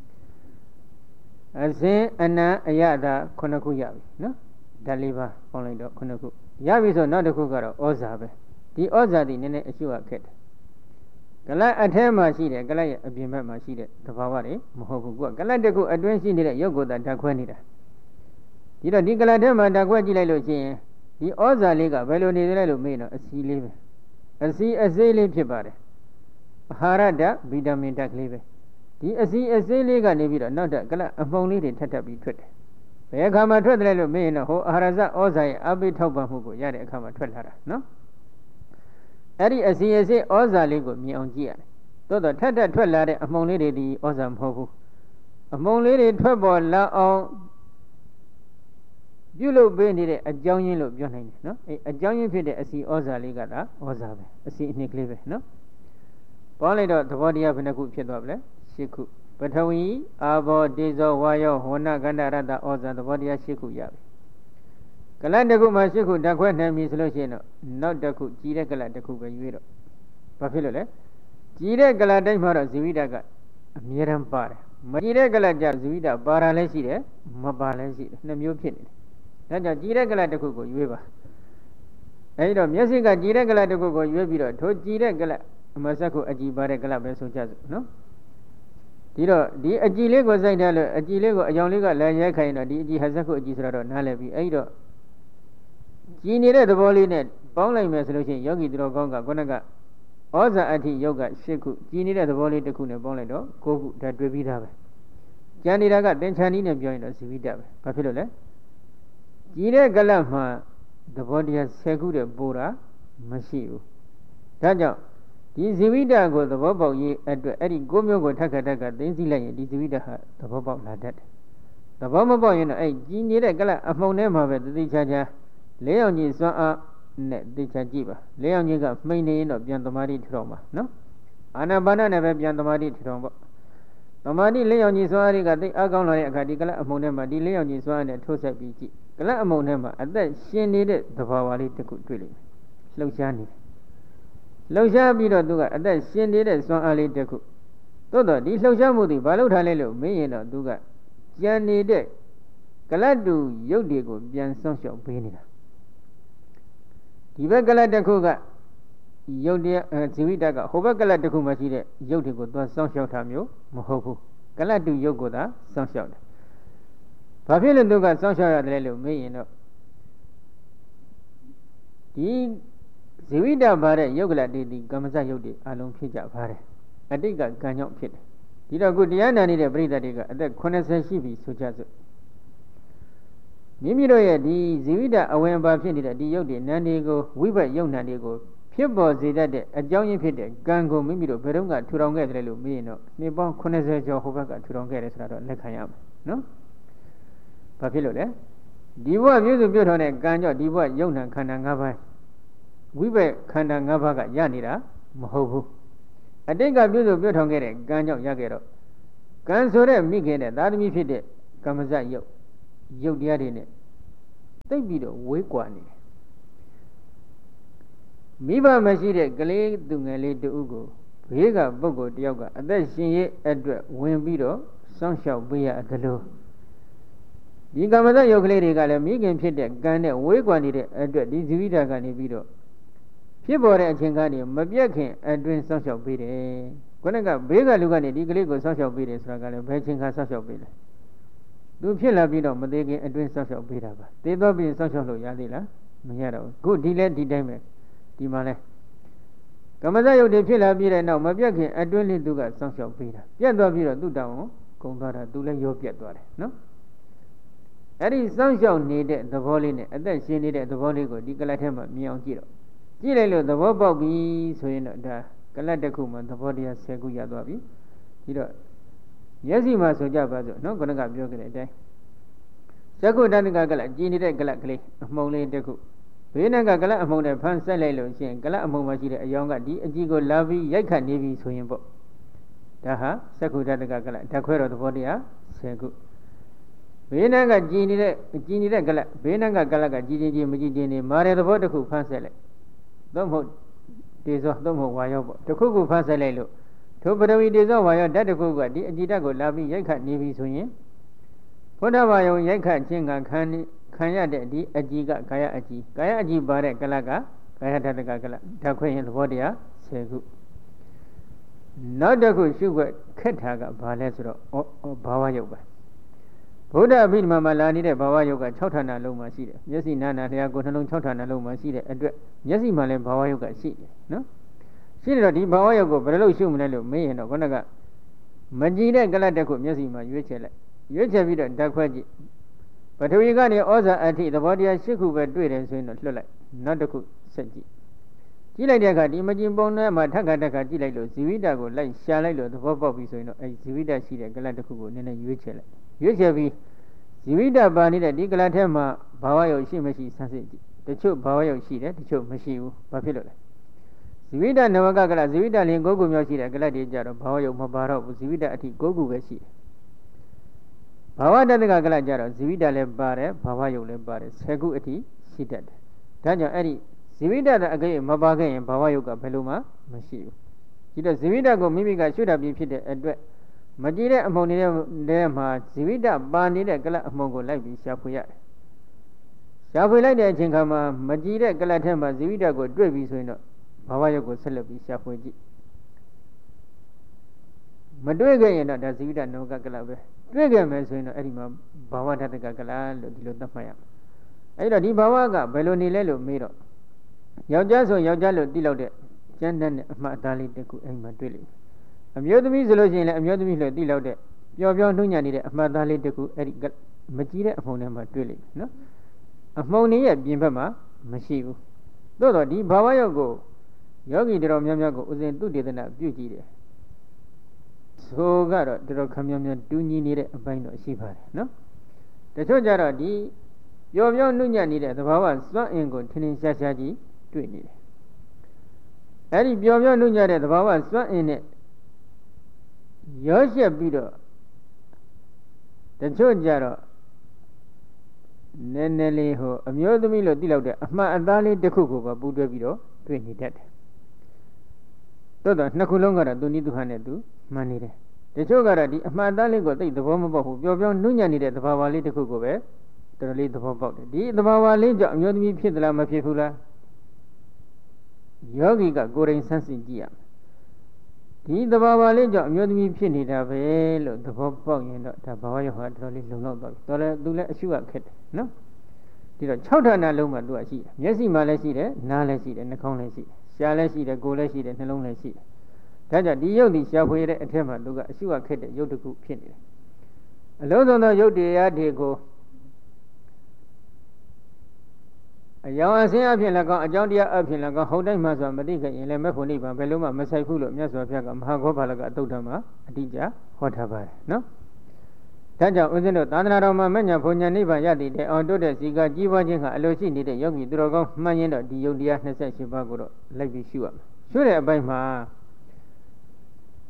အစဉ်အနံအယတာ9ခုရပြီနော်ဓာတ်လေးပါပေါင်းလိုက်တော့9ခုရပြီဆိုနောက်တစ်ခုကတော့ဩဇာပဲဒီဩဇာဒီနည်းနည်းအရှုရခက်တယ်ကလတ်အထဲမှာရှိတယ်ကလတ်ရဲ့အပြင်ဘက်မှာရှိတဲ့သဘာဝတွေမဟုတ်ဘူးကလတ်တစ်ခုအတွင်းရှိနေတဲ့ရုပ်ကိုယ်သာဓာတ်ခွဲနေတာဒီတော့ဒီကလတ်ထဲမှာဓာတ်ခွဲကြည့်လိုက်လို့ရှိရင်ဒီဩဇာလေးကဘယ်လိုနေလဲလို့မေးတော့အစီလေးပဲအစီအစိလေးဖြစ်ပါတယ်အာဟာရဓာတ်ဗီတာမင်ဓာတ်ကလေးပဲဒီအစီအစိလေးကနေပြီးတော့နောက်ထပ်ကလတ်အမှုန်လေးတွေထပ်ထပ်ပြီးထွက်တယ်ဘယ်အခါမှထွက်တယ်လို့မေးရင်တော့ဟိုအာဟာရဇဩဇာရဲ့အပိထောက်ပံ့မှုကိုရတဲ့အခါမှာထွက်လာတာနော်အဲ့ဒီအစီအစိဩဇာလေးကိုမြင်အောင်ကြည့်ရတယ်သို့တော့ထပ်ထပ်ထွက်လာတဲ့အမှုန်လေးတွေဒီဩဇာမဟုတ်ဘူးအမှုန်လေးတွေထွက်ပေါ်လာအောင်ပြုလုပ်ပေးနေတဲ့အကြောင်းရင်းလို့ပြောနိုင်တယ်နော်အဲအကြောင်းရင်းဖြစ်တဲ့အစီဩဇာလေးကသာဩဇာပဲအစီအနှစ်ကလေးပဲနော်ပေါင်းလိုက်တော့သဘောတရားဘယ်နှခုဖြစ်သွားပြီလဲ10ခုပထဝီအာဘောဒေဇောဝါယောဝဏကန္တရတ္တဩဇာသဘောတရား10ခုရပြီကလတ်တစ်ခုမှာ10ခုဓာတ်ခွဲနိုင်ပြီဆိုလို့ရှိရင်တော့နောက်တစ်ခုကြည်တဲ့ကလတ်တစ်ခုပဲရွေးတော့ဘာဖြစ်လို့လဲကြည်တဲ့ကလတ်တိုင်းမှာတော့ဇီဝိတကအမြဲတမ်းပါတယ်မကြည်တဲ့ကလတ်ကြဇီဝိတပါတာလည်းရှိတယ်မပါလည်းရှိတယ်နှစ်မျိုးဖြစ်နေတယ်ဒါကြောင့်ကြည်တဲ့ကလတ်တစ်ခုကိုရွေးပါအဲဒီတော့မျက်စိကကြည်တဲ့ကလတ်တစ်ခုကိုရွေးပြီးတော့ထိုကြည်တဲ့ကလတ်အမဆက်ကိုအကြည်ပါတဲ့ကလတ်ပဲဆိုကြစို့နော်ဒီတော့ဒီအကြည်လေးကိုစိုက်တယ်လို့အကြည်လေးကိုအယောင်လေးကလည်းရိုက်ခိုင်းတော့ဒီအကြည်ဟာဆက်ကိုအကြည်ဆိုတော့နားလည်ပြီအဲဒီတော့ကြည်နေတဲ့သဘောလေးနဲ့ပေါင်းလိုက်မယ်ဆိုလို့ရှိရင်ယောဂီသူတော်ကောင်းကခုနကဩဇာအထိယုတ်က10ခုကြည်နေတဲ့သဘောလေးတစ်ခုနဲ့ပေါင်းလိုက်တော့9ခုဒါတွေ့ပြီးသားပဲကျန်နေတာကသင်္ချာနီးနဲ့ပြောရင်တော့ဇီဝိတပဲဘာဖြစ်လို့လဲကြည်တဲ့ကလတ်မှာသဘောတရား10ခုတည်းပို့တာမရှိဘူးဒါကြောင့်ဒီဇီဝိတကိုသဘောပေါက်ရေးအတွက်အဲ့ဒီ9မျိုးကိုထပ်ခါသိသိလိုက်ရင်ဒီဇီဝိတဟာသဘောပေါက်လာတတ်တယ်သဘောမပေါက်ရင်တော့အဲ့ကြည်နေတဲ့ကလတ်အမှုန်ထဲမှာပဲတတိချာချာလေးအောင်ကြီးစွမ်းအားနဲ့သိချာကြည့်ပါလေးအောင်ကြီးကမှိန်နေရင်တော့ပြန်သမာဓိထူထောင်ပါနော်အာနာပါနနဲ့ပဲပြန်သမာဓိထူထောင်ပေါ့သမာဓိလေးအောင်ကြီးစွမ်းအားတွေကသိအားကောင်းလာတဲ့အခါဒီကလတ်အမှုန်ထဲမှာဒီလေးအောင်ကြီးစွမ်းအားနဲ့ထိုးဆက်ပြီးကြည့်ကလတ်အမှုန်ထဲမှာအသက်ရှင်နေတဲ့သဘာဝလေးတစ်ခုတွေ့လိမ့်မယ်လှုပ်ရှားနေတယ်လှုပ်ရှားပြီးတော့သူကအသက်ရှင်နေတဲ့စွမ်းအားလေးတစ်ခုသို့တော့ဒီလှုပ်ရှားမှုတွေဘာလို့ထားလဲလို့မင်းရင်တော့သူကကြံနေတဲ့ကလတ်တူရုပ်တွေကိုပြန်ဆောင်းလျှောက်ပေးနေတာဒီဘက်ကလတ်တစ်ခုကရုပ်တရားဇီဝိတကဟိုဘက်ကလတ်တစ်ခုမှရှိတဲ့ရုပ်တွေကိုသွားဆောင်းလျှောက်တာမျိုးမဟုတ်ဘူးကလတ်တူရုပ်ကိုသာဆောင်းလျှောက်တယ်ဘာဖြစ်လို့သူကဆောင်းလျှောက်ရတယ်လို့မင်းရင်တော့ဒီဇီဝိတပါတဲ့ယုတ်ကလတိကမ္မဇယုတ်တွေအလုံးဖြစ်ကြပါတယ်အတိတ်ကကံကြောင့်ဖြစ်တယ်ဒီတော့ခုတရားနာနေတဲ့ပရိသတ်တွေကအသက်80ရှိပြီဆိုကြစို့မိမိတို့ရဲ့ဒီဇီဝိတအဝင်ပါဖြစ်နေတဲ့ဒီယုတ်တွေနန္ဒီကိုဝိဘတ်ယုတ်နန္ဒီကိုဖြစ်ပေါ်စေတတ်တဲ့အကြောင်းရင်းဖြစ်တဲ့ကံကိုမိမိတို့ဘယ်တော့ကထူထောင်ခဲ့တယ်လို့မေးရင်တော့နှစ်ပေါင်း80ကျော်ဟိုဘက်ကထူထောင်ခဲ့တယ်ဆိုတာတော့လက်ခံရမယ်နော်ဘာဖြစ်လို့လဲဒီဘဝပြည့်စုံပြည့်ထောင်တဲ့ကံကြောင့်ဒီဘဝယုတ်နံခန္ဓာ၅ပါးဝိဘတ်ခန္ဓာ၅ပါးကရနေတာမဟုတ်ဘူးအတိတ်ကပြုစုပြုထောင်ခဲ့တဲ့ကံကြောင့်ရခဲ့တော့ကံဆိုတဲ့မိခင်တဲ့သာသမီဖြစ်တဲ့ကမ္မဇရုပ်တရားတွေနဲ့သိပ်ပြီးတော့ဝေးကွာနေတယ်မိဘမရှိတဲ့ကလေးသူငယ်လေးတူကိုဘေးကပုဂ္ဂိုလ်တယောက်ကအသက်ရှင်ရဲ့အတွက်ဝင်ပြီးတော့စောင့်ရှောက်ပေးရတယ်လို့ဒီကမ္မဇရုပ်ကလေးတွေကလည်းမိခင်ဖြစ်တဲ့ကံနဲ့ဝေးကွာနေတဲ့အတွက်ဒီဇီဝိတကနေပြီးတော့ဖြစ်ပေါ်တဲ့အချိန်ကနေမပြတ်ခင်အတွင်းစောင့်ရှောက်ပေးတယ်ခုနကဘေးကလူကနေဒီကလေးကိုစောင့်ရှောက်ပေးတယ်ဆိုတာကလည်းဘယ်ချိန်ခါစောင့်ရှောက်ပေးလဲသူဖြစ်လာပြီးတော့မသေးခင်အတွင်းစောင့်ရှောက်ပေးတာပါသေတော့ပြီးစောင့်ရှောက်လို့ရသေးလားမရတော့ဘူးခုဒီလဲဒီတိုင်းပဲဒီမှာလဲကမ္မဇယုတ်တွေဖြစ်လာပြီးတဲ့နောက်မပြတ်ခင်အတွင်းလေးသူကစောင့်ရှောက်ပေးတာပြတ်သွားပြီးတော့သူ့တောင်းကုံသွားတာသူလည်းရောပြတ်သွားတယ်နော်အဲ့ဒီစောင့်ရှောက်နေတဲ့သဘောလေးနဲ့အသက်ရှင်နေတဲ့သဘောလေးကိုဒီကလတ်ထဲမှာမြင်အောင်ကြည့်တော့ကြည့်လိုက်လို့သဘောပေါက်ပြီဆိုရင်တော့ဒါကလတ်တစ်ခုမှသဘောတရား10ခုရသွားပြီပြီးတော့မျက်စိမှာဆိုကြပါစို့နော်ခုနကပြောခဲ့တဲ့အတိုင်းသက္ကုတ္တကကလတ်ကြည်နေတဲ့ကလတ်ကလေးအမှုံလေးတစ်ခုဘေးနဲ့ကကလတ်အမှုံနဲ့ဖမ်းဆက်လိုက်လို့ရှိရင်ကလတ်အမှုံမှာရှိတဲ့အယောင်ကဒီအကြည့်ကိုလာပြီးရိုက်ခတ်နေပြီဆိုရင်ပေါ့ဒါဟာသက္ကုတ္တကကလတ်ဓာတ်ခွဲတော်သဘောတရား10ခုဘေးနဲ့ကကြည်နေတဲ့ကလတ်ဘေးနဲ့ကကလတ်ကကြည်ချင်းမကြည်ချင်းနေမာတဲ့သဘောတစ်ခုဖမ်းဆက်လိုက်သို့မဟုတ်ဒေဇောသို့မဟုတ်ဝါရောပေါ့တစ်ခုခုဖမ်းဆက်လိုက်လို့ထိုပရဝီဒေဇောဝါရောဓာတ်တစ်ခုကဒီအကြည်ဓာတ်ကိုလာပြီးရိုက်ခတ်နေပြီဆိုရင်ဘုဒ္ဓဘာယုံရိုက်ခတ်ခြင်းကခံရတဲ့ဒီအကြည်ကကာယအကြည်ပါတဲ့ကလတ်ကကာယဓာတကကလတ်ဓာတ်ခွဲရင်သဘောတရား10ခုနောက်တစ်ခုရှုခွက်ခက်တာကဘာလဲဆိုတော့ဘာဝယုတ်ပဲဘုဒ္ဓအဘိဓမ္မာမှာလာနေတဲ့ဘာဝယုတ်က6ဌာနလုံးမှာရှိတယ်မျက်စိနာနာလျှာကိုယ်နှလုံး6ဌာနလုံးမှာရှိတဲ့အတွက်မျက်စိမှာလည်းဘာဝယုတ်ကရှိတယ်နော်ရှိနေတော့ဒီဘာဝယုတ်ကိုဘယ်လိုရှုမလဲလို့မေးရင်တော့ခုနကမကြည်တဲ့ကလတ်တစ်ခုမျက်စိမှာရွေးချယ်လိုက်ရွေးချယ်ပြီးတော့ဓာတ်ခွဲကြည့်ပထဝီကနေဩဇာအထိသဘောတရား8ခုပဲတွေ့တယ်ဆိုရင်တော့လွတ်လိုက်နောက်တစ်ခုဆက်ကြည့်လိုက်တဲ့အခါဒီမကြည်ပုံနဲ့မှထက်ခါကြည့်လိုက်လို့ဇီဝိတကိုလိုက်ရှာလိုက်လို့သဘောပေါက်ပြီဆိုရင်တော့အဲဇီဝိတရှိတဲ့ကလတ်တစ်ခုကိုနည်းနည်းရွေးချယ်လိုက်ရွေးချယ်ပြီးဇီဝိတပါနေတဲ့ဒီကလတ်ထဲမှာဘာဝယုတ်ရှိမရှိဆန်းစစ်ကြည့်တချို့ဘာဝယုတ်ရှိတယ်တချို့မရှိဘူးဘာဖြစ်လို့လဲဇီဝိတနဝကကလတ်ဇီဝိတလင်9ခုမြောက်ရှိတဲ့ကလတ်တွေကြတော့ဘာဝယုတ်မပါတော့ဘူးဇီဝိတအထိ9ခုပဲရှိတယ်ဘာဝတတကကလတ်ကြတော့ဇီဝိတလည်းပါတယ်ဘာဝယုတ်လည်းပါတယ်10ခုအထိရှိတတ်တယ်ဒါကြောင့်အဲ့ဒီဇီဝိတအကဲမပါခဲ့ရင်ဘာဝယုတ်ကဘယ်လိုမှမရှိဘူးဒီတော့ဇီဝိတကိုမိမိကရှုတတ်ပြီးဖြစ်တဲ့အတွက်မကြည့်တဲ့အမှုန်နေတဲ့မှာဇီဝိတပါနေတဲ့ကလတ်အမှုန်ကိုလိုက်ပြီးရှာဖွေရတယ်ရှာဖွေလိုက်တဲ့အချိန်ခါမှာမကြည့်တဲ့ကလတ်ထဲမှာဇီဝိတကိုတွေ့ပြီဆိုရင်တော့ဘာဝယုတ်ကိုဆက်လက်ပြီးရှာဖွေကြည့်မတွေ့ခဲ့ရင်တော့ဒါဇီဝိတနောကကလတ်ပဲတွေ့ခဲ့မယ်ဆိုရင်တော့အဲ့ဒီမှာဘာဝဓာတကကလတ်လို့ဒီလိုသတ်မှတ်ရမယ်အဲ့တော့ဒီဘာဝကဘယ်လိုနေလဲလို့မေးတော့ယောက်ျားဆိုယောက်ျားလို့သိလောက်တဲ့ကျမ်းနဲ့အမှတ်အသားလေးတစ်ခုအဲ့မှာတွေ့လိမ့်မယ်အမျိုးသမီးဆိုလို့ရှိရင်လည်းအမျိုးသမီးလို့သိလောက်တဲ့ပျော်ပျော်နှုံညံ့နေတဲ့အမှတ်အသားလေးတစ်ခုအဲ့ဒီမကြည့်တဲ့အမှုန်ထဲမှာတွေ့လိမ့်မယ်နော်အမှုန်တွေရဲ့ပြင်ဘက်မှာမရှိဘူးသို့တော့ဒီဘာဝယုတ်ကိုယောဂီတော်များများကိုဥစဉ်သူတေသနာပြုကြည့်တယ်ဆိုကတော့တော်တော်ခမ်းများများတူးညီနေတဲ့အပိုင်းတော့ရှိပါတယ်နော်တချို့ကြတော့ဒီပျော်ပျော်နှုံညံ့နေတဲ့သဘာဝစွမ်းအင်ကိုထင်ထင်ရှားရှားကြီးတွေ့နေတယ်အဲ့ဒီပျော်ပျော်နှုံညံ့တဲ့သဘာဝစွမ်းအင်နဲ့ရောရှက်ပြီးတော့တချို့ကြတော့နည်းနည်းလေးဟိုအမျိုးသမီးလို့သိလောက်တဲ့အမှန်အသားလေးတစ်ခုကိုပဲပူးတွဲပြီးတော့တွေ့နေတတ်တယ်တော်တော်နှစ်ခုလုံးကတော့သူနည်းသူဟန်နဲ့သူမှန်နေတယ်တချို့ကတော့ဒီအမှန်အသားလေးကိုသိသဘောမပေါက်ဘူးပျော်ပျော်နှုံညံ့နေတဲ့သဘာဝလေးတစ်ခုကိုပဲတော်တော်လေးသဘောပေါက်တယ်ဒီသဘာဝလေးကြောင့်အမျိုးသမီးဖြစ်သလားမဖြစ်ဘူးလားယောဂီကကိုယ်တိုင်ဆန်းစစ်ကြည့်ရမယ်ဒီသဘာဝလေးကြောင့်အမျိုးသမီးဖြစ်နေတာပဲလို့သဘောပေါက်ရင်တော့ဒါဘာဝယောဟာတော်တော်လေးလုံလောက်သွားပြီတော်လည်းသူလည်းအရှုကခက်တယ်နော်ဒီတော့6ဌာနလုံးမှာသူကရှိတယ်မျက်စိမှာလည်းရှိတယ်နားလည်းရှိတယ်နှာခေါင်းလည်းရှိတယ်ရှားလည်းရှိတယ်ကိုယ်လည်းရှိတယ်နှလုံးလည်းရှိတယ်ဒါကြောင့်ဒီရုပ်ဒီရှားဖွေရတဲ့အထက်မှာသူကအရှုကခက်တဲ့ရုပ်တစ်ခုဖြစ်နေတယ်အလုံးစုံသောရုပ်တရားတွေကိုအယောင်အစင်းအဖြစ်လည်းကောင်းအကြောင်းတရားအဖြစ်လည်းကောင်းဟုတ်တိုင်းမှဆိုမသိခဲ့ရင်လည်းမဲ့ဖို့နိဗ္ဗာန်ဘယ်လိုမှမဆိုင်ဘူးလို့မြတ်စွာဘုရားကမဟာဂောဘာလကအတုဒ္ဓမှာအတိအကျဟောထားပါတယ်နော်ဒါကြောင့်ဦးဇင်းတို့သာသနာတော်မှာမညာဘုံညာနိဗ္ဗာန်ရတည်တဲ့အောင်တိုးတဲ့စီကကြီးပွားခြင်းကအလိုရှိနေတဲ့ယောဂီသူတော်ကောင်းမှန်ရင်တော့ဒီယုတ်တရား28ပါးကိုတော့လိုက်ပြီးရှုရမယ်ရှုတဲ့အပိုင်းမှာ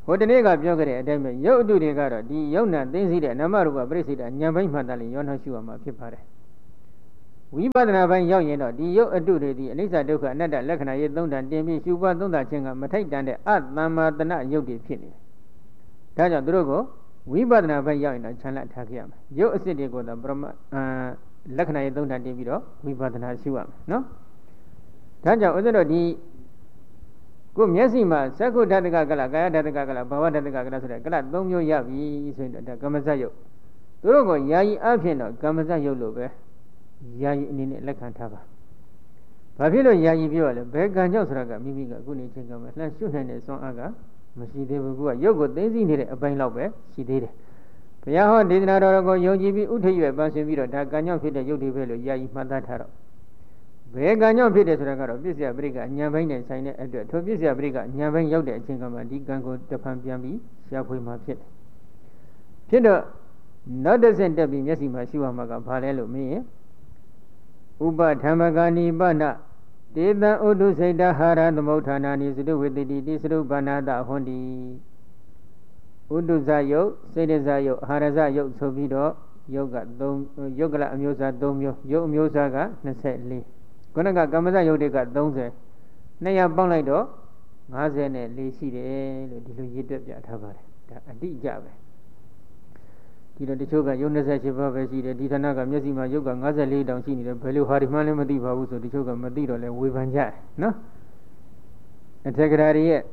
ဟိုတနေ့ကပြောကြတဲ့အတိုင်းပဲရုပ်အတုတွေကတော့ဒီယုံနာသိသိတဲ့နာမရူပပရိစ္ဆေဒဉာဏ်ပိုင်းမှတ်သားလို့ရောနှောရှုရမှာဖြစ်ပါတယ်ဝိပဿနာပိုင်းရောက်ရင်တော့ဒီရုပ်အတုတွေဒီအနိစ္စဒုက္ခအနတ္တလက္ခဏာရေးသုံးတန်တင်ပြီးရှုပွားသုံးတာချင်းကမထိုက်တန်တဲ့အတ္တမတနရုပ်တွေဖြစ်နေတယ်ဒါကြောင့်သူတို့ကိုဝိပဿနာပိုင်းရောက်ရင်တော့ခြံလက်ထားခဲ့ရမယ်ရုပ်အစစ်တွေကိုတော့ပရမလက္ခဏာရေးသုံးတန်တင်ပြီးတော့ဝိပဿနာရှုရမယ်နော်ဒါကြောင့်ဥစ္စာတို့ဒီကိုမျက်စိမှာသက္ကုဓာတကကလကာယဓာတကကလဘာဝဓာတကကလဆိုတဲ့ကလ၃မျိုးရပြီဆိုရင်တော့ကမ္မဇတ်ယုတ်သူတို့ကိုယာယီအဖြစ်တော့ကမ္မဇတ်ယုတ်လို့ပဲယာယီအနေနဲ့လက်ခံထားပါဘာဖြစ်လို့ယာယီပြောရလဲဘယ်ကံကြောင့်ဆိုတာကမိမိကအခုနေချင်းကမှလှမ်းရှုနိုင်တဲ့စွမ်းအားကမရှိသေးဘူးကရုပ်ကိုသိသိနေတဲ့အပိုင်းလောက်ပဲရှိသေးတယ်ဘုရားဟောဒေသနာတော်ကိုယုံကြည်ပြီးဥထိပ်ရွယ်ပန်းဆင်ပြီးတော့ဒါကံကြောင့်ဖြစ်တဲ့ရုပ်တွေပဲလို့ယာယီမှတ်သားထားတော့ဘယ်ကံကြောင့်ဖြစ်တယ်ဆိုတာကတော့ပစ္စယပရိက္ခဉာဏ်ပိုင်းနဲ့ဆိုင်တဲ့အတွက်ထိုပစ္စယပရိက္ခဉာဏ်ပိုင်းရောက်တဲ့အချိန်ကမှဒီကံကိုတဖန်ပြန်ပြီးရှားဖွေမှဖြစ်တယ်ဖြစ်တော့နောက်တစ်ဆင့်တက်ပြီးမျက်စိမှာရှုရမှာကဘာလဲလို့မင်းရင်ဥပဓမ္မဂာနိပနတေတံဥဒုစိတ်တဟာရသမုဋ္ဌာနာနိသတုဝေတိတိတိသရုပ္ပနာတဟွန်တိဥဒုဇယုတ်စိတ်တဇယုတ်အာဟာရဇယုတ်ဆိုပြီးတော့ယုတ်က3ယုတ်ကလအမျိုးအစား3မျိုးယုတ်အမျိုးအစားက24ခုနကကမ္မဇယုတ်တွေက30 200ပေါင်းလိုက်တော့54ရှိတယ်လို့ဒီလိုရည်တွက်ပြထားပါတယ်ဒါအတိအကျပဲဒီတော့တချို့ကယုတ်28ပါးပဲရှိတယ်ဒီဌာနကမျက်စိမှာယုတ်က54တောင်ရှိနေတယ်ဘယ်လိုဟာဒီမှလည်းမသိပါဘူးဆိုတချို့ကမသိတော့လဲဝေဖန်ကြတယ်နော်အထက်ကရာရဲ့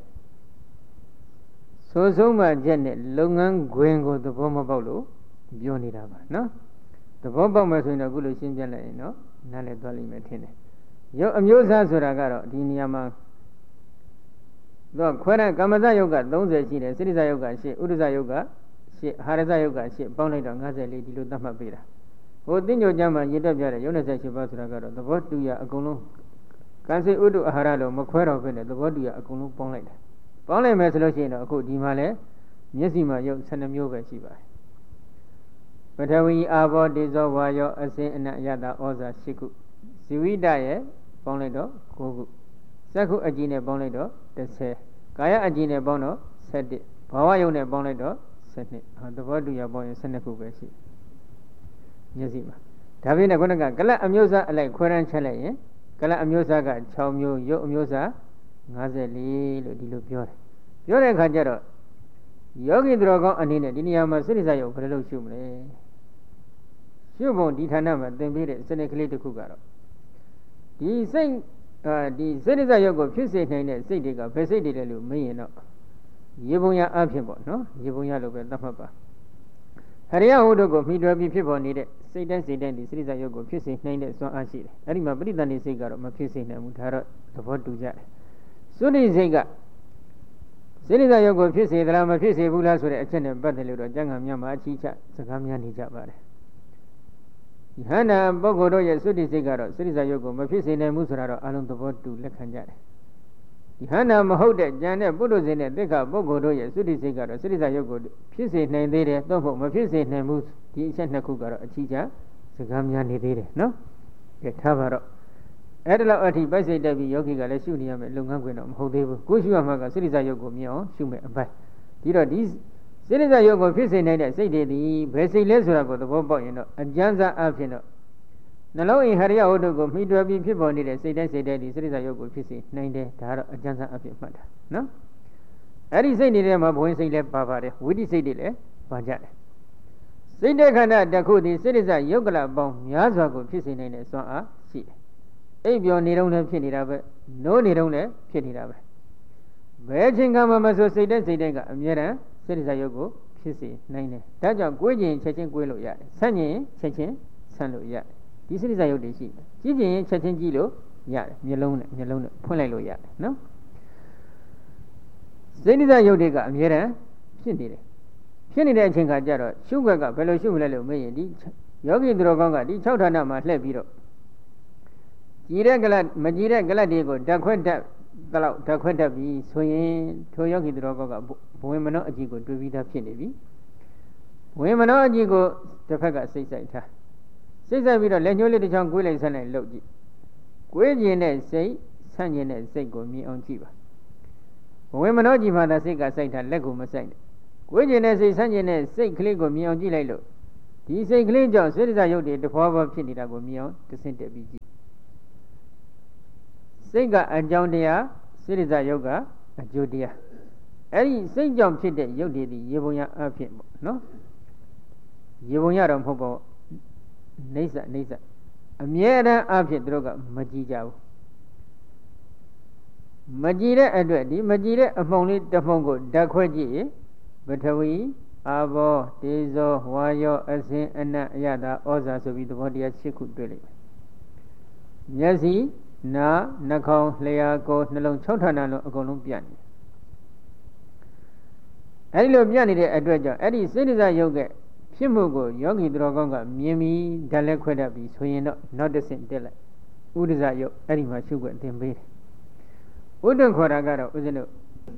ဆိုဆုံးမှချက်နဲ့လုပ်ငန်းခွင်ကိုသဘောမပေါက်လို့ပြောနေတာပါနော်သဘောပေါက်မယ်ဆိုရင်တော့အခုလိုရှင်းပြလိုက်ရင်တော့နားလည်သွားလိမ့်မယ်ထင်တယ်ရုပ်အမျိုးအစားဆိုတာကတော့ဒီနေရာမှာတော့ခွဲတဲ့ကမ္မဇယုတ်က30ရှိတယ်စိတ္တဇယုတ်က8ဥဒ္ဒဇယုတ်က8အာဟာရဇယုတ်က8ပေါင်းလိုက်တော့54ဒီလိုသတ်မှတ်ပေးတာဟိုသိညိုကျမ်းမှာရည်တက်ပြတဲ့ယုတ်28ပါးဆိုတာကတော့သဘောတူရအကုန်လုံးကံစိဥဒ္ဒအာဟာရလို့မခွဲတော့ဘဲနဲ့သဘောတူရအကုန်လုံးပေါင်းလိုက်တယ်ပေါင်းလိုက်မယ်ဆိုလို့ရှိရင်တော့အခုဒီမှာလဲမျက်စိမှာယုတ်12မျိုးပဲရှိပါတယ်ပထဝီအာဘောတေဇောဝါယောအစင်အနယတဩဇာ8ခုဇီဝိတရဲ့ပေါင်းလိုက်တော့9ခုစက္ခုအကြည်နဲ့ပေါင်းလိုက်တော့10ကာယအကြည်နဲ့ပေါင်းတော့17ဘာဝယုတ်နဲ့ပေါင်းလိုက်တော့12သဘောတူရပေါင်းရင်12ခုပဲရှိမျက်စိမှာဒါပြင်နဲ့ခုနကကလတ်အမျိုးအစားအလိုက်ခွဲရန်ချက်လိုက်ရင်ကလတ်အမျိုးအစားက6မျိုးယုတ်အမျိုးအစား54လို့ဒီလိုပြောတယ်ပြောတဲ့အခါကျတော့ယောဂီသူတော်ကောင်းအနေနဲ့ဒီနေရာမှာစိတ္တဇယုတ်ဘယ်လိုရှုမလဲရှုပုံဒီဌာနမှာသင်ပေးတဲ့စနစ်ကလေးတစ်ခုကတော့ဒီစိတ်ဒီစိတ္တဇယုတ်ကိုဖြစ်စေနိုင်တဲ့စိတ်တွေကဘယ်စိတ်တွေလဲလို့မင်းရင်တော့ရေပုံရအဖြစ်ပေါ့နော်ရေပုံရလို့ပဲသတ်မှတ်ပါဟရိယဟုတို့ကိုမိတွယ်ပြီးဖြစ်ပေါ်နေတဲ့စိတ်တိုင်းစိတ်တိုင်းဒီစိတ္တဇယုတ်ကိုဖြစ်စေနိုင်တဲ့စွမ်းအားရှိတယ်အဲ့ဒီမှာပရိသန္တိစိတ်ကတော့မဖြစ်စေနိုင်ဘူးဒါတော့သဘောတူကြတယ်သုတိစိတ်ကစိတ္တဇယုတ်ကိုဖြစ်စေသလားမဖြစ်စေဘူးလားဆိုတဲ့အချက်နဲ့ပတ်သက်လို့တော့ကျမ်းဂန်များမှာအချီးချစကားများနေကြပါတယ်ယဟန္တာပုဂ္ဂိုလ်တို့ရဲ့သုတိစိတ်ကတော့စိတ္တဇယုတ်ကိုမဖြစ်စေနိုင်ဘူးဆိုတာတော့အလုံးသဘောတူလက်ခံကြတယ်ယဟန္တာမဟုတ်တဲ့ဉာဏ်နဲ့ပုထုဇဉ်နဲ့သိက္ခာပုဂ္ဂိုလ်တို့ရဲ့သုတိစိတ်ကတော့စိတ္တဇယုတ်ကိုဖြစ်စေနိုင်သေးတယ်သို့မဟုတ်မဖြစ်စေနိုင်ဘူးဒီအချက်နှစ်ခုကတော့အချီးချစကားများနေသေးတယ်နော်ကဲထားပါတော့အဲ့ဒါလောက်အထိပိုက်စိတ်တက်ပြီးယောဂီကလည်းရှုနေရမယ်လုပ်ငန်းခွင်တော့မဟုတ်သေးဘူးကိုရှုရမှာကစိတ္တဇယုတ်ကိုမြင်အောင်ရှုမယ်အပိုင်းဒီတော့ဒီစိတ္တဇယုတ်ကိုဖြစ်စေနိုင်တဲ့စိတ်တွေဒီဘယ်စိတ်လဲဆိုတာကိုသဘောပေါက်ရင်တော့အကျဉ်းစားအဖြစ်တော့နှလုံးအိမ်ဟရိယဟုတ်တို့ကိုမိတွယ်ပြီးဖြစ်ပေါ်နေတဲ့စိတ်တိုင်းစိတ်တိုင်းဒီစိတ္တဇယုတ်ကိုဖြစ်စေနိုင်တယ်ဒါကတော့အကျဉ်းစားအဖြစ်မှတ်တာနော်အဲ့ဒီစိတ်တွေထဲမှာဘဝင်စိတ်လည်းပါပါတယ်ဝိတိစိတ်တွေလည်းပါကြတယ်စိတ်တဲ့ခန္ဓာတစ်ခုဒီစိတ္တဇယုတ်ကလပေါင်းများစွာကိုဖြစ်စေနိုင်တဲ့စွမ်းအားရှိတယ်အိပ်ပျော်နေတော့လည်းဖြစ်နေတာပဲနိုးနေတော့လည်းဖြစ်နေတာပဲဘယ်ချိန်ကမှမဆိုစိတ်တဲ့စိတ်တဲ့ကအမြဲတမ်းစိတ္တဇယုတ်ကိုဖြစ်စေနိုင်တယ်ဒါကြောင့်ကိုယ်ကျင်ချက်ချင်းကိုယ်လို့ရတယ်ဆန့်ကျင်ချက်ချင်းဆန့်လို့ရတယ်ဒီစိတ္တဇယုတ်တွေရှိတယ်ကြည့်ကျင်ချက်ချင်းကြည့်လို့ရတယ်မျက်လုံးနဲ့ဖွင့်လိုက်လို့ရတယ်နော်စိတ္တဇယုတ်တွေကအမြဲတမ်းဖြစ်နေတယ်ဖြစ်နေတဲ့အချိန်ခါကျတော့ရှုွက်ကဘယ်လိုရှုမလဲလို့မေးရင်ဒီယောဂီသူတော်ကောင်းကဒီ6ဌာနမှာလှည့်ပြီးတော့ကြည်တဲ့ကလတ်မကြည်တဲ့ကလတ်တွေကိုဓာတ်ခွက်ဓာတ်တော့ဓာတ်ခွက်ဓာတ်ပြီးဆိုရင်ထိုယောဂီသူတော်ကောင်းကဘဝင်မနောအကြည့်ကိုတွေ့ပြီးသားဖြစ်နေပြီဝင်မနောအကြည့်ကိုတစ်ဖက်ကစိတ်ဆိုင်ထားစိတ်ဆိုင်ပြီးတော့လက်ညှိုးလေးတစ်ချောင်းကွေးလိုက်ဆက်လိုက်လှုပ်ကြည့်ကွေးခြင်းနဲ့စိတ်ဆန့်ခြင်းနဲ့စိတ်ကိုမြင်အောင်ကြည့်ပါဝေမနောကြည်မှသာစိတ်ကစိုက်တာလက်ကိုမစိုက်နဲ့ကိုယ်ကျင်တဲ့စိတ်ဆန်းကျင်တဲ့စိတ်ကလေးကိုမြင်အောင်ကြည့်လိုက်လို့ဒီစိတ်ကလေးကြောင့်စေတစာရုပ်တွေတဖွာဖွာဖြစ်နေတာကိုမြင်အောင်တစ်ဆင့်တက်ပြီးကြည့်စိတ်ကအကြောင်းတရားစေတစာရုပ်ကအကျိုးတရားအဲ့ဒီစိတ်ကြောင့်ဖြစ်တဲ့ရုပ်တွေဒီရေပုံရအဖြစ်ပေါ့နော်ရေပုံရတော့မဟုတ်ပါဘူးနေဆအမြဲတမ်းအဖြစ်သူတို့ကမကြည့်ကြဘူးမကြည့်တဲ့အတွက်ဒီမကြည့်တဲ့အမှုံလေးတစ်မှုံကိုဓာတ်ခွဲကြည့်ရင်ပထဝီအာဘောတေဇောဝါယောအစင်အနတ်အယတာဩဇာဆိုပြီးသဘောတရား6ခုတွေ့လိုက်မျက်စိနားနှာခေါင်းလျှာကိုယ်နှလုံး6ဌာနလုံးအကုန်လုံးပြတ်နေအဲဒီလိုပြတ်နေတဲ့အတွက်ကြောင့်အဲ့ဒီစေတစာယုတ်ကဖြစ်မှုကိုယောဂီသူတော်ကောင်းကမြင်ပြီးဓာတ်လက်ခွဲတတ်ပြီးဆိုရင်တော့နောက်တစ်ဆင့်တက်လိုက်ဥဒ္ဒဇယုတ်အဲ့ဒီမှာရှုခွင့်သင်ပေးတယ်ဥဒ္ဒခေါ်တာကတော့ဦးဇင်းတို့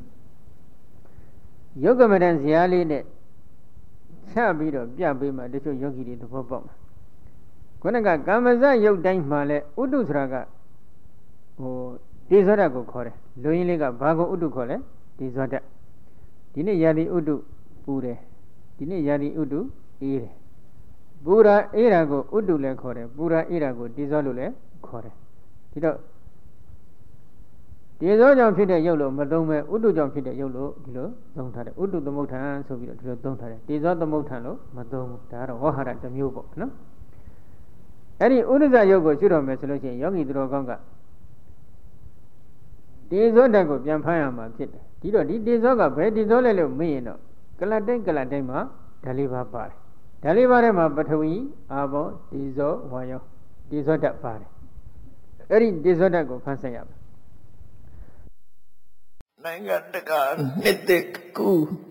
ယုတ်ကမတန်ဇာလေးနဲ့ချပြီးတော့ပြပေးမှတချို့ယောဂီတွေသဘောပေါက်မှာခုနကကာမဇယုတ်တိုင်းမှာလဲဥဒ္ဒဆိုတာကတေဇောဓာတ်ကိုခေါ်တယ်လူရင်းလေးကဘာကိုဥဒ္ဒခေါ်လဲတေဇောဓာတ်ဒီနေ့ယာတိဥဒ္ဒပူတယ်ဒီနေ့ယာတိဥဒ္ဒအေးတယ်ပူရာအေးတာကိုဥဒ္ဒလည်းခေါ်တယ်ပူရာအေးတာကိုတေဇောလို့လည်းခေါ်တယ်ဒီတော့တေဇောကြောင့်ဖြစ်တဲ့ရုပ်လို့မသုံးပဲဥဒ္ဒကြောင့်ဖြစ်တဲ့ရုပ်လို့ဒီလိုသုံးထားတယ်ဥဒ္ဒသမုဋ္ဌာန်ဆိုပြီးတော့ဒီလိုသုံးထားတယ်တေဇောသမုဋ္ဌာန်လို့မသုံးဘူးဒါကတော့ဝဟရတစ်မျိုးပေါ့နော်အဲ့ဒီဥဒ္ဒဇရုပ်ကိုရှုတော်မယ်ဆိုလို့ရှိရင်ယောဂီသူတော်ကောင်းကတေဇောဓာတ်ကိုပြန်ဖမ်းရမှာဖြစ်တယ်ဒီတော့ဒီတေဇောကဘယ်တေဇောလဲလို့မေးရင်တော့ကလတ်တိုင်းမှာဓာလေးပါပါတယ်ဓာလေးပါထဲမှာပထဝီအာဘောတေဇောဝါယောတေဇောဓာတ်ပါတယ်အဲ့ဒီတေဇောဓာတ်ကိုဖမ်းဆက်ရမယ်နိုင်ငံတကာနှစ်သက်ကူ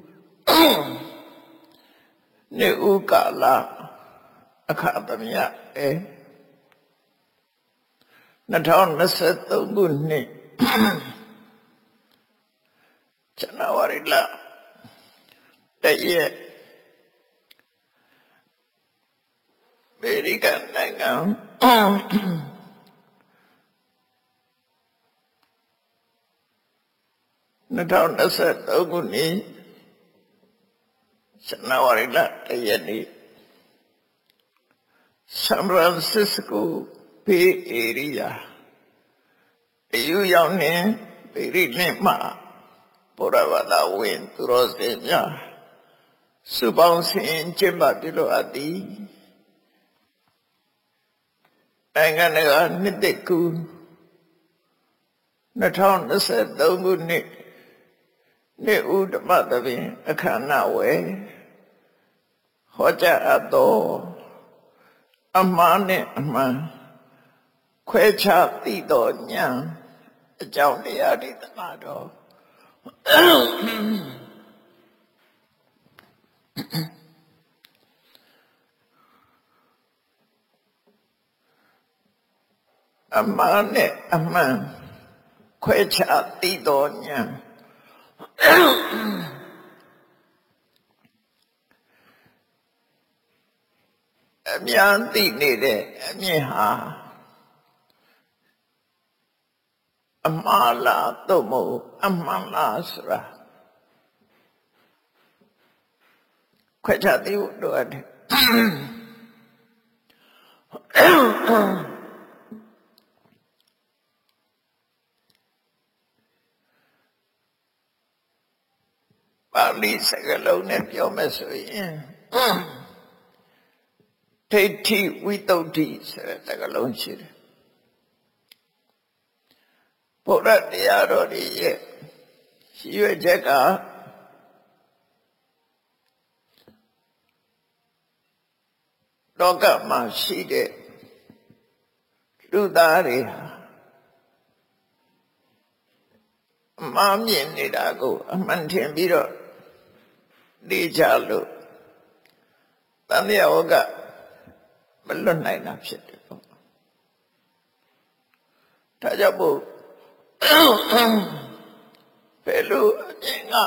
နေဥကာလအခါသမယ2023ခုနှစ်ဇန်နဝါရီလတရက်အမေရိကန်နိုင်ငံ2023ခုနှစ်ဇန်နဝါရီလတရက်နေ့ဆန်ဖရန်စစ္စကိုဘေးဧရိယာအယူရောက်နေပေရိလင်းမှာဘုရားဘာသာဝင်သူတော်စင်များစုပေါင်းဆင်ကျင့်ပပြုလို့အပ်သည်နိုင်ငံတကာနှစ်သက်ကူ2023ခုနှစ်နေဥဓမ္မသဘင်အခမ်းအနားဝယ်ဟောကြားအပ်သောအမှားနဲ့အမှန်ခွဲခြားသိသောဉာဏ်အကြောင်းတရားတွေသနာတော်အမှားနဲ့အမှန်ခွဲခြားသိသောဉာဏ်အများသိနေတဲ့အမြင်ဟာအမှားလားသို့မဟုတ်အမှန်လားဆိုတာခွဲခြားသိဖို့လိုအပ်တယ်ပါဠိစကားလုံးနဲ့ပြောမယ်ဆိုရင်ထိဋ္ဌိဝိသုဒ္ဓိဆိုတဲ့စကားလုံးရှိတယ်ဘုရားတရားတော်ရဲ့ရည်ရွယ်ချက်ကလောကမှာရှိတဲ့လူသားတွေဟာအမှားမြင်နေတာကိုအမှန်ထင်ပြီးတော့နေကြလို့တန်မြတ်ဝကမလွတ်နိုင်တာဖြစ်တယ်ပေါ့ဒါကြောင့်မို့ဘယ်လိုအမြင်က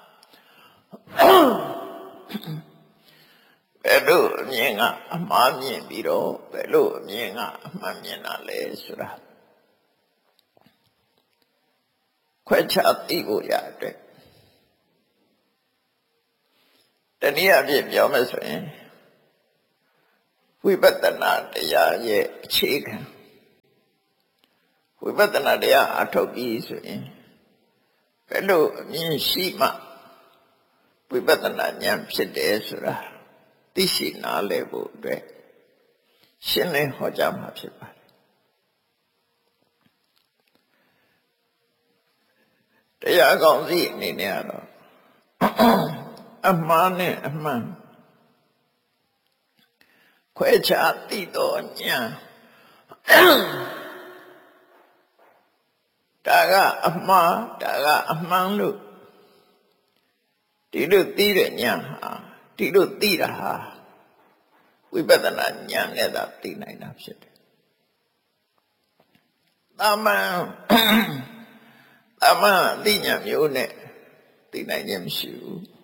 ဘယ်လိုအမြင်ကအမှားမြင်ပြီးတော့ဘယ်လိုအမြင်ကအမှန်မြင်တာလဲဆိုတာခွဲခြားသိဖို့ရတဲ့တနည်းအားဖြင့်ပြောမယ်ဆိုရင်ဝိပဿနာတရားရဲ့အခြေခံဝိပဿနာတရားအထုတ်ပြီးဆိုရင်ဘယ်လိုအမြင်ရှိမှဝိပဿနာဉာဏ်ဖြစ်တယ်ဆိုတာသိရှိနားလည်ဖို့အတွက်ရှင်းလင်းဟောကြားမှာဖြစ်ပါတယ်တရားကောင်းစီအနေနဲ့ကတော့အမှားနဲ့အမှန်ခွဲခြားသိတော်ဉာဏ်ဒါကအမှားဒါကအမှန်လို့ဒီလိုသိတဲ့ဉာဏ်ဟာဒီလိုသိတာဟာဝိပဿနာဉာဏ်နဲ့သာသိနိုင်တာဖြစ်တယ်။တာမန်အသိဉာဏ်မျိုးနဲ့သိနိုင်ခြင်းမရှိဘူး။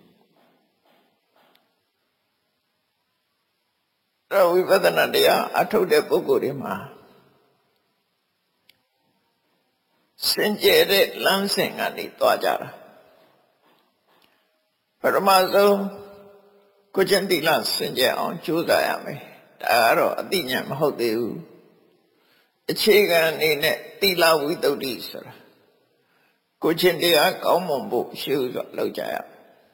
အဲ့ဝိပဿနာတရားအထုတ်တဲ့ပုဂ္ဂိုလ်တွေမှာစင်ကြယ်တဲ့လမ်းစဉ်ကနေသွားကြတာပထမဆုံးကိုကျင့်သီလစင်ကြယ်အောင်ကြိုးစားရမယ်ဒါကတော့အသိဉာဏ်မဟုတ်သေးဘူးအခြေခံအနေနဲ့သီလဝိတ္တုဆိုတာကိုကျင့်တရားကောင်းမွန်ဖို့ရှေ့ဥစွာလုပ်ကြရမယ်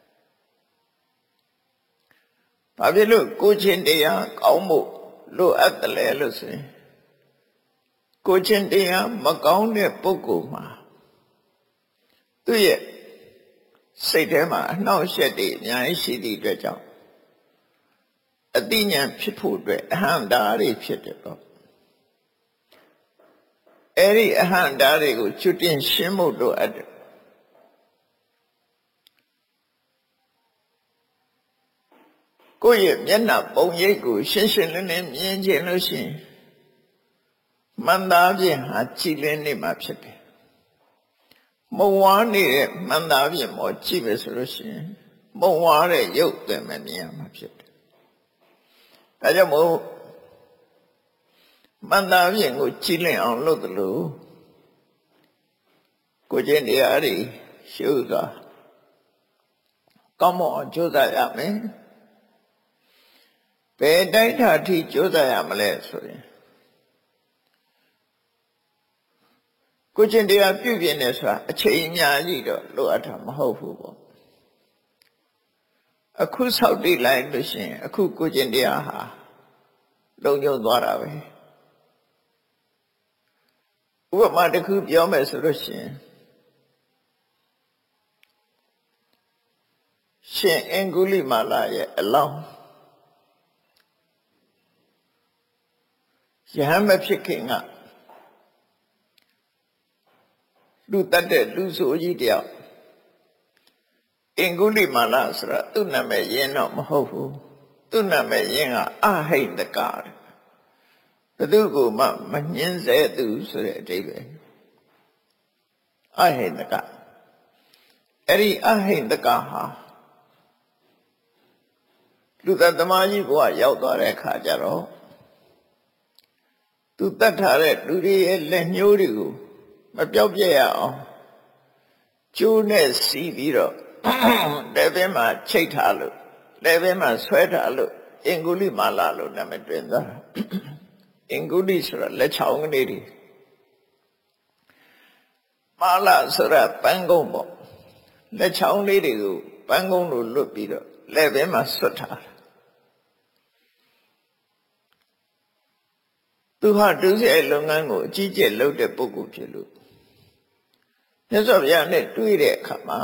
ဘာဖြစ်လို့ကိုကျင့်တရားကောင်းဖို့လိုအပ်တယ်လဲလို့ဆိုရင်ကိုကျင့်တရားမကောင်းတဲ့ပုဂ္ဂိုလ်မှာသူ့ရဲ့စိတ်ထဲမှာအနှောင့်အယှက်တွေအများကြီးရှိသည့်အတွက်ကြောင့်အသိဉာဏ်ဖြစ်ဖို့အတွက်အဟံတာတွေဖြစ်တယ်ပေါ့အဲ့ဒီအဟံတာတွေကိုကျွတ်တင်ရှင်းဖို့လိုအပ်တယ်ကိုယ့်ရဲ့မျက်နှာပုံရိပ်ကိုရှင်းရှင်းလင်းလင်းမြင်ခြင်းလို့ရှိရင်မှန်သားဖြင့်ဟာကြည်လင်းနေမှာဖြစ်တယ်မုံဝါးနေတဲ့မှန်သားဖြင့်မောကြည့်ပဲဆိုလို့ရှိရင်မုံဝါးတဲ့ရုပ်သွင်းမမြင်ရမှာဖြစ်တယ်ဒါကြောင့်မို့မှန်သားဖြင့်ကိုကြည်လင်းအောင်လုပ်သလိုကိုကျင့်တရားတွေရှုစွာကောင်းမွန်အောင်ကြိုးစားရမယ်ဘယ်တိုင်းထာထိကြိုးစားရမလဲဆိုရင်ကိုကျင့်တရားပြုပြင်နေဆိုတာအချိန်အများကြီးတော့လိုအပ်တာမဟုတ်ဘူးပေါ့အခုဆောက်တည်လိုက်လို့ရှိရင်အခုကိုကျင့်တရားဟာလုံခြုံသွားတာပဲဥပမာတစ်ခုပြောမယ်ဆိုလို့ရှိရင်ရှင်အင်္ဂုလိမာလာရဲ့အလောင်းယဟန်မဖြစ်ခင်ကလူတတ်တဲ့လူဆိုကြီးတယောက်အင်္ဂုလိမာလာဆိုတာသူ့နာမည်ရင်းတော့မဟုတ်ဘူးသူ့နာမည်ရင်းကအဟိန္ဒကဘယ်သူကိုမှမညှင်းဆဲသူဆိုတဲ့အဓိပ္ပာယ်အဟိန္ဒကအဲ့ဒီအဟိန္ဒကဟာလူတတ်သမားကြီးဘဝရောက်သွားတဲ့အခါကျတော့သူတတ်ထားတဲ့လူတွေရဲ့လက်ညှိုးတွေကိုမပြောက်ပြက်ရအောင်ကျိုးနဲ့စီးပြီးတော့လက်ဘက်မှာချိတ်ထားလို့လက်ဘက်မှာဆွဲထားလို့အင်္ဂုလိမာလာလို့နာမည်တွင်သွားတာအင်္ဂုလိဆိုတာလက်ချောင်းကလေးတွေမာလာဆိုတာပန်းကုန်းပေါ့လက်ချောင်းလေးတွေကိုပန်းကုန်းလို့လွတ်ပြီးတော့လက်ဘက်မှာဆွတ်ထားသူဟာဒုစရိုက်လုပ်ငန်းကိုအကြီးကျယ်လုပ်တဲ့ပုဂ္ဂိုလ်ဖြစ်လို့မြတ်စွာဘုရားနဲ့တွေ့တဲ့အခါမှာ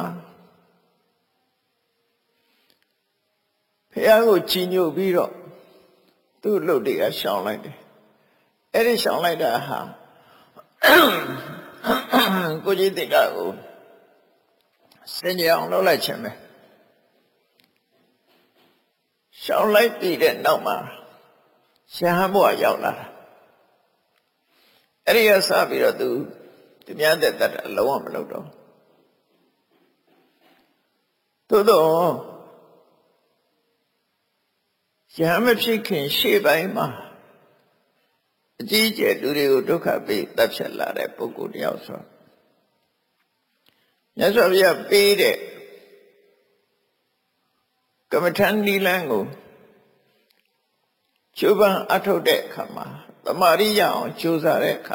ဘုရားကိုချီးညိုပြီးတော့သူ့အလုပ်တွေကရှောင်လိုက်တယ်အဲ့ဒီရှောင်လိုက်တာဟာကိုကြီးတိကကိုစင်ကြအောင်လုပ်လိုက်ခြင်းပဲရှောင်လိုက်ပြီးတဲ့နောက်မှာရှားဘွားရောက်လာတာအဲ့ဒီကစပြီးတော့သူများတဲ့တတ်အလုံးဝမလုပ်တော့သို့တော့ရဟန်းမဖြစ်ခင်ရှေ့ပိုင်းမှာအကြီးကျယ်လူတွေကိုဒုက္ခပေးတပ်ဖြတ်လာတဲ့ပုဂ္ဂိုလ်တယောက်ဆိုမြတ်စွာဘုရားပေးတဲ့ကမ္မထန်နိလန်းကိုကျိုးပန်းအထုတ်တဲ့အခါမှာတမာရိရအောင်ကြိုးစားတဲ့အခါ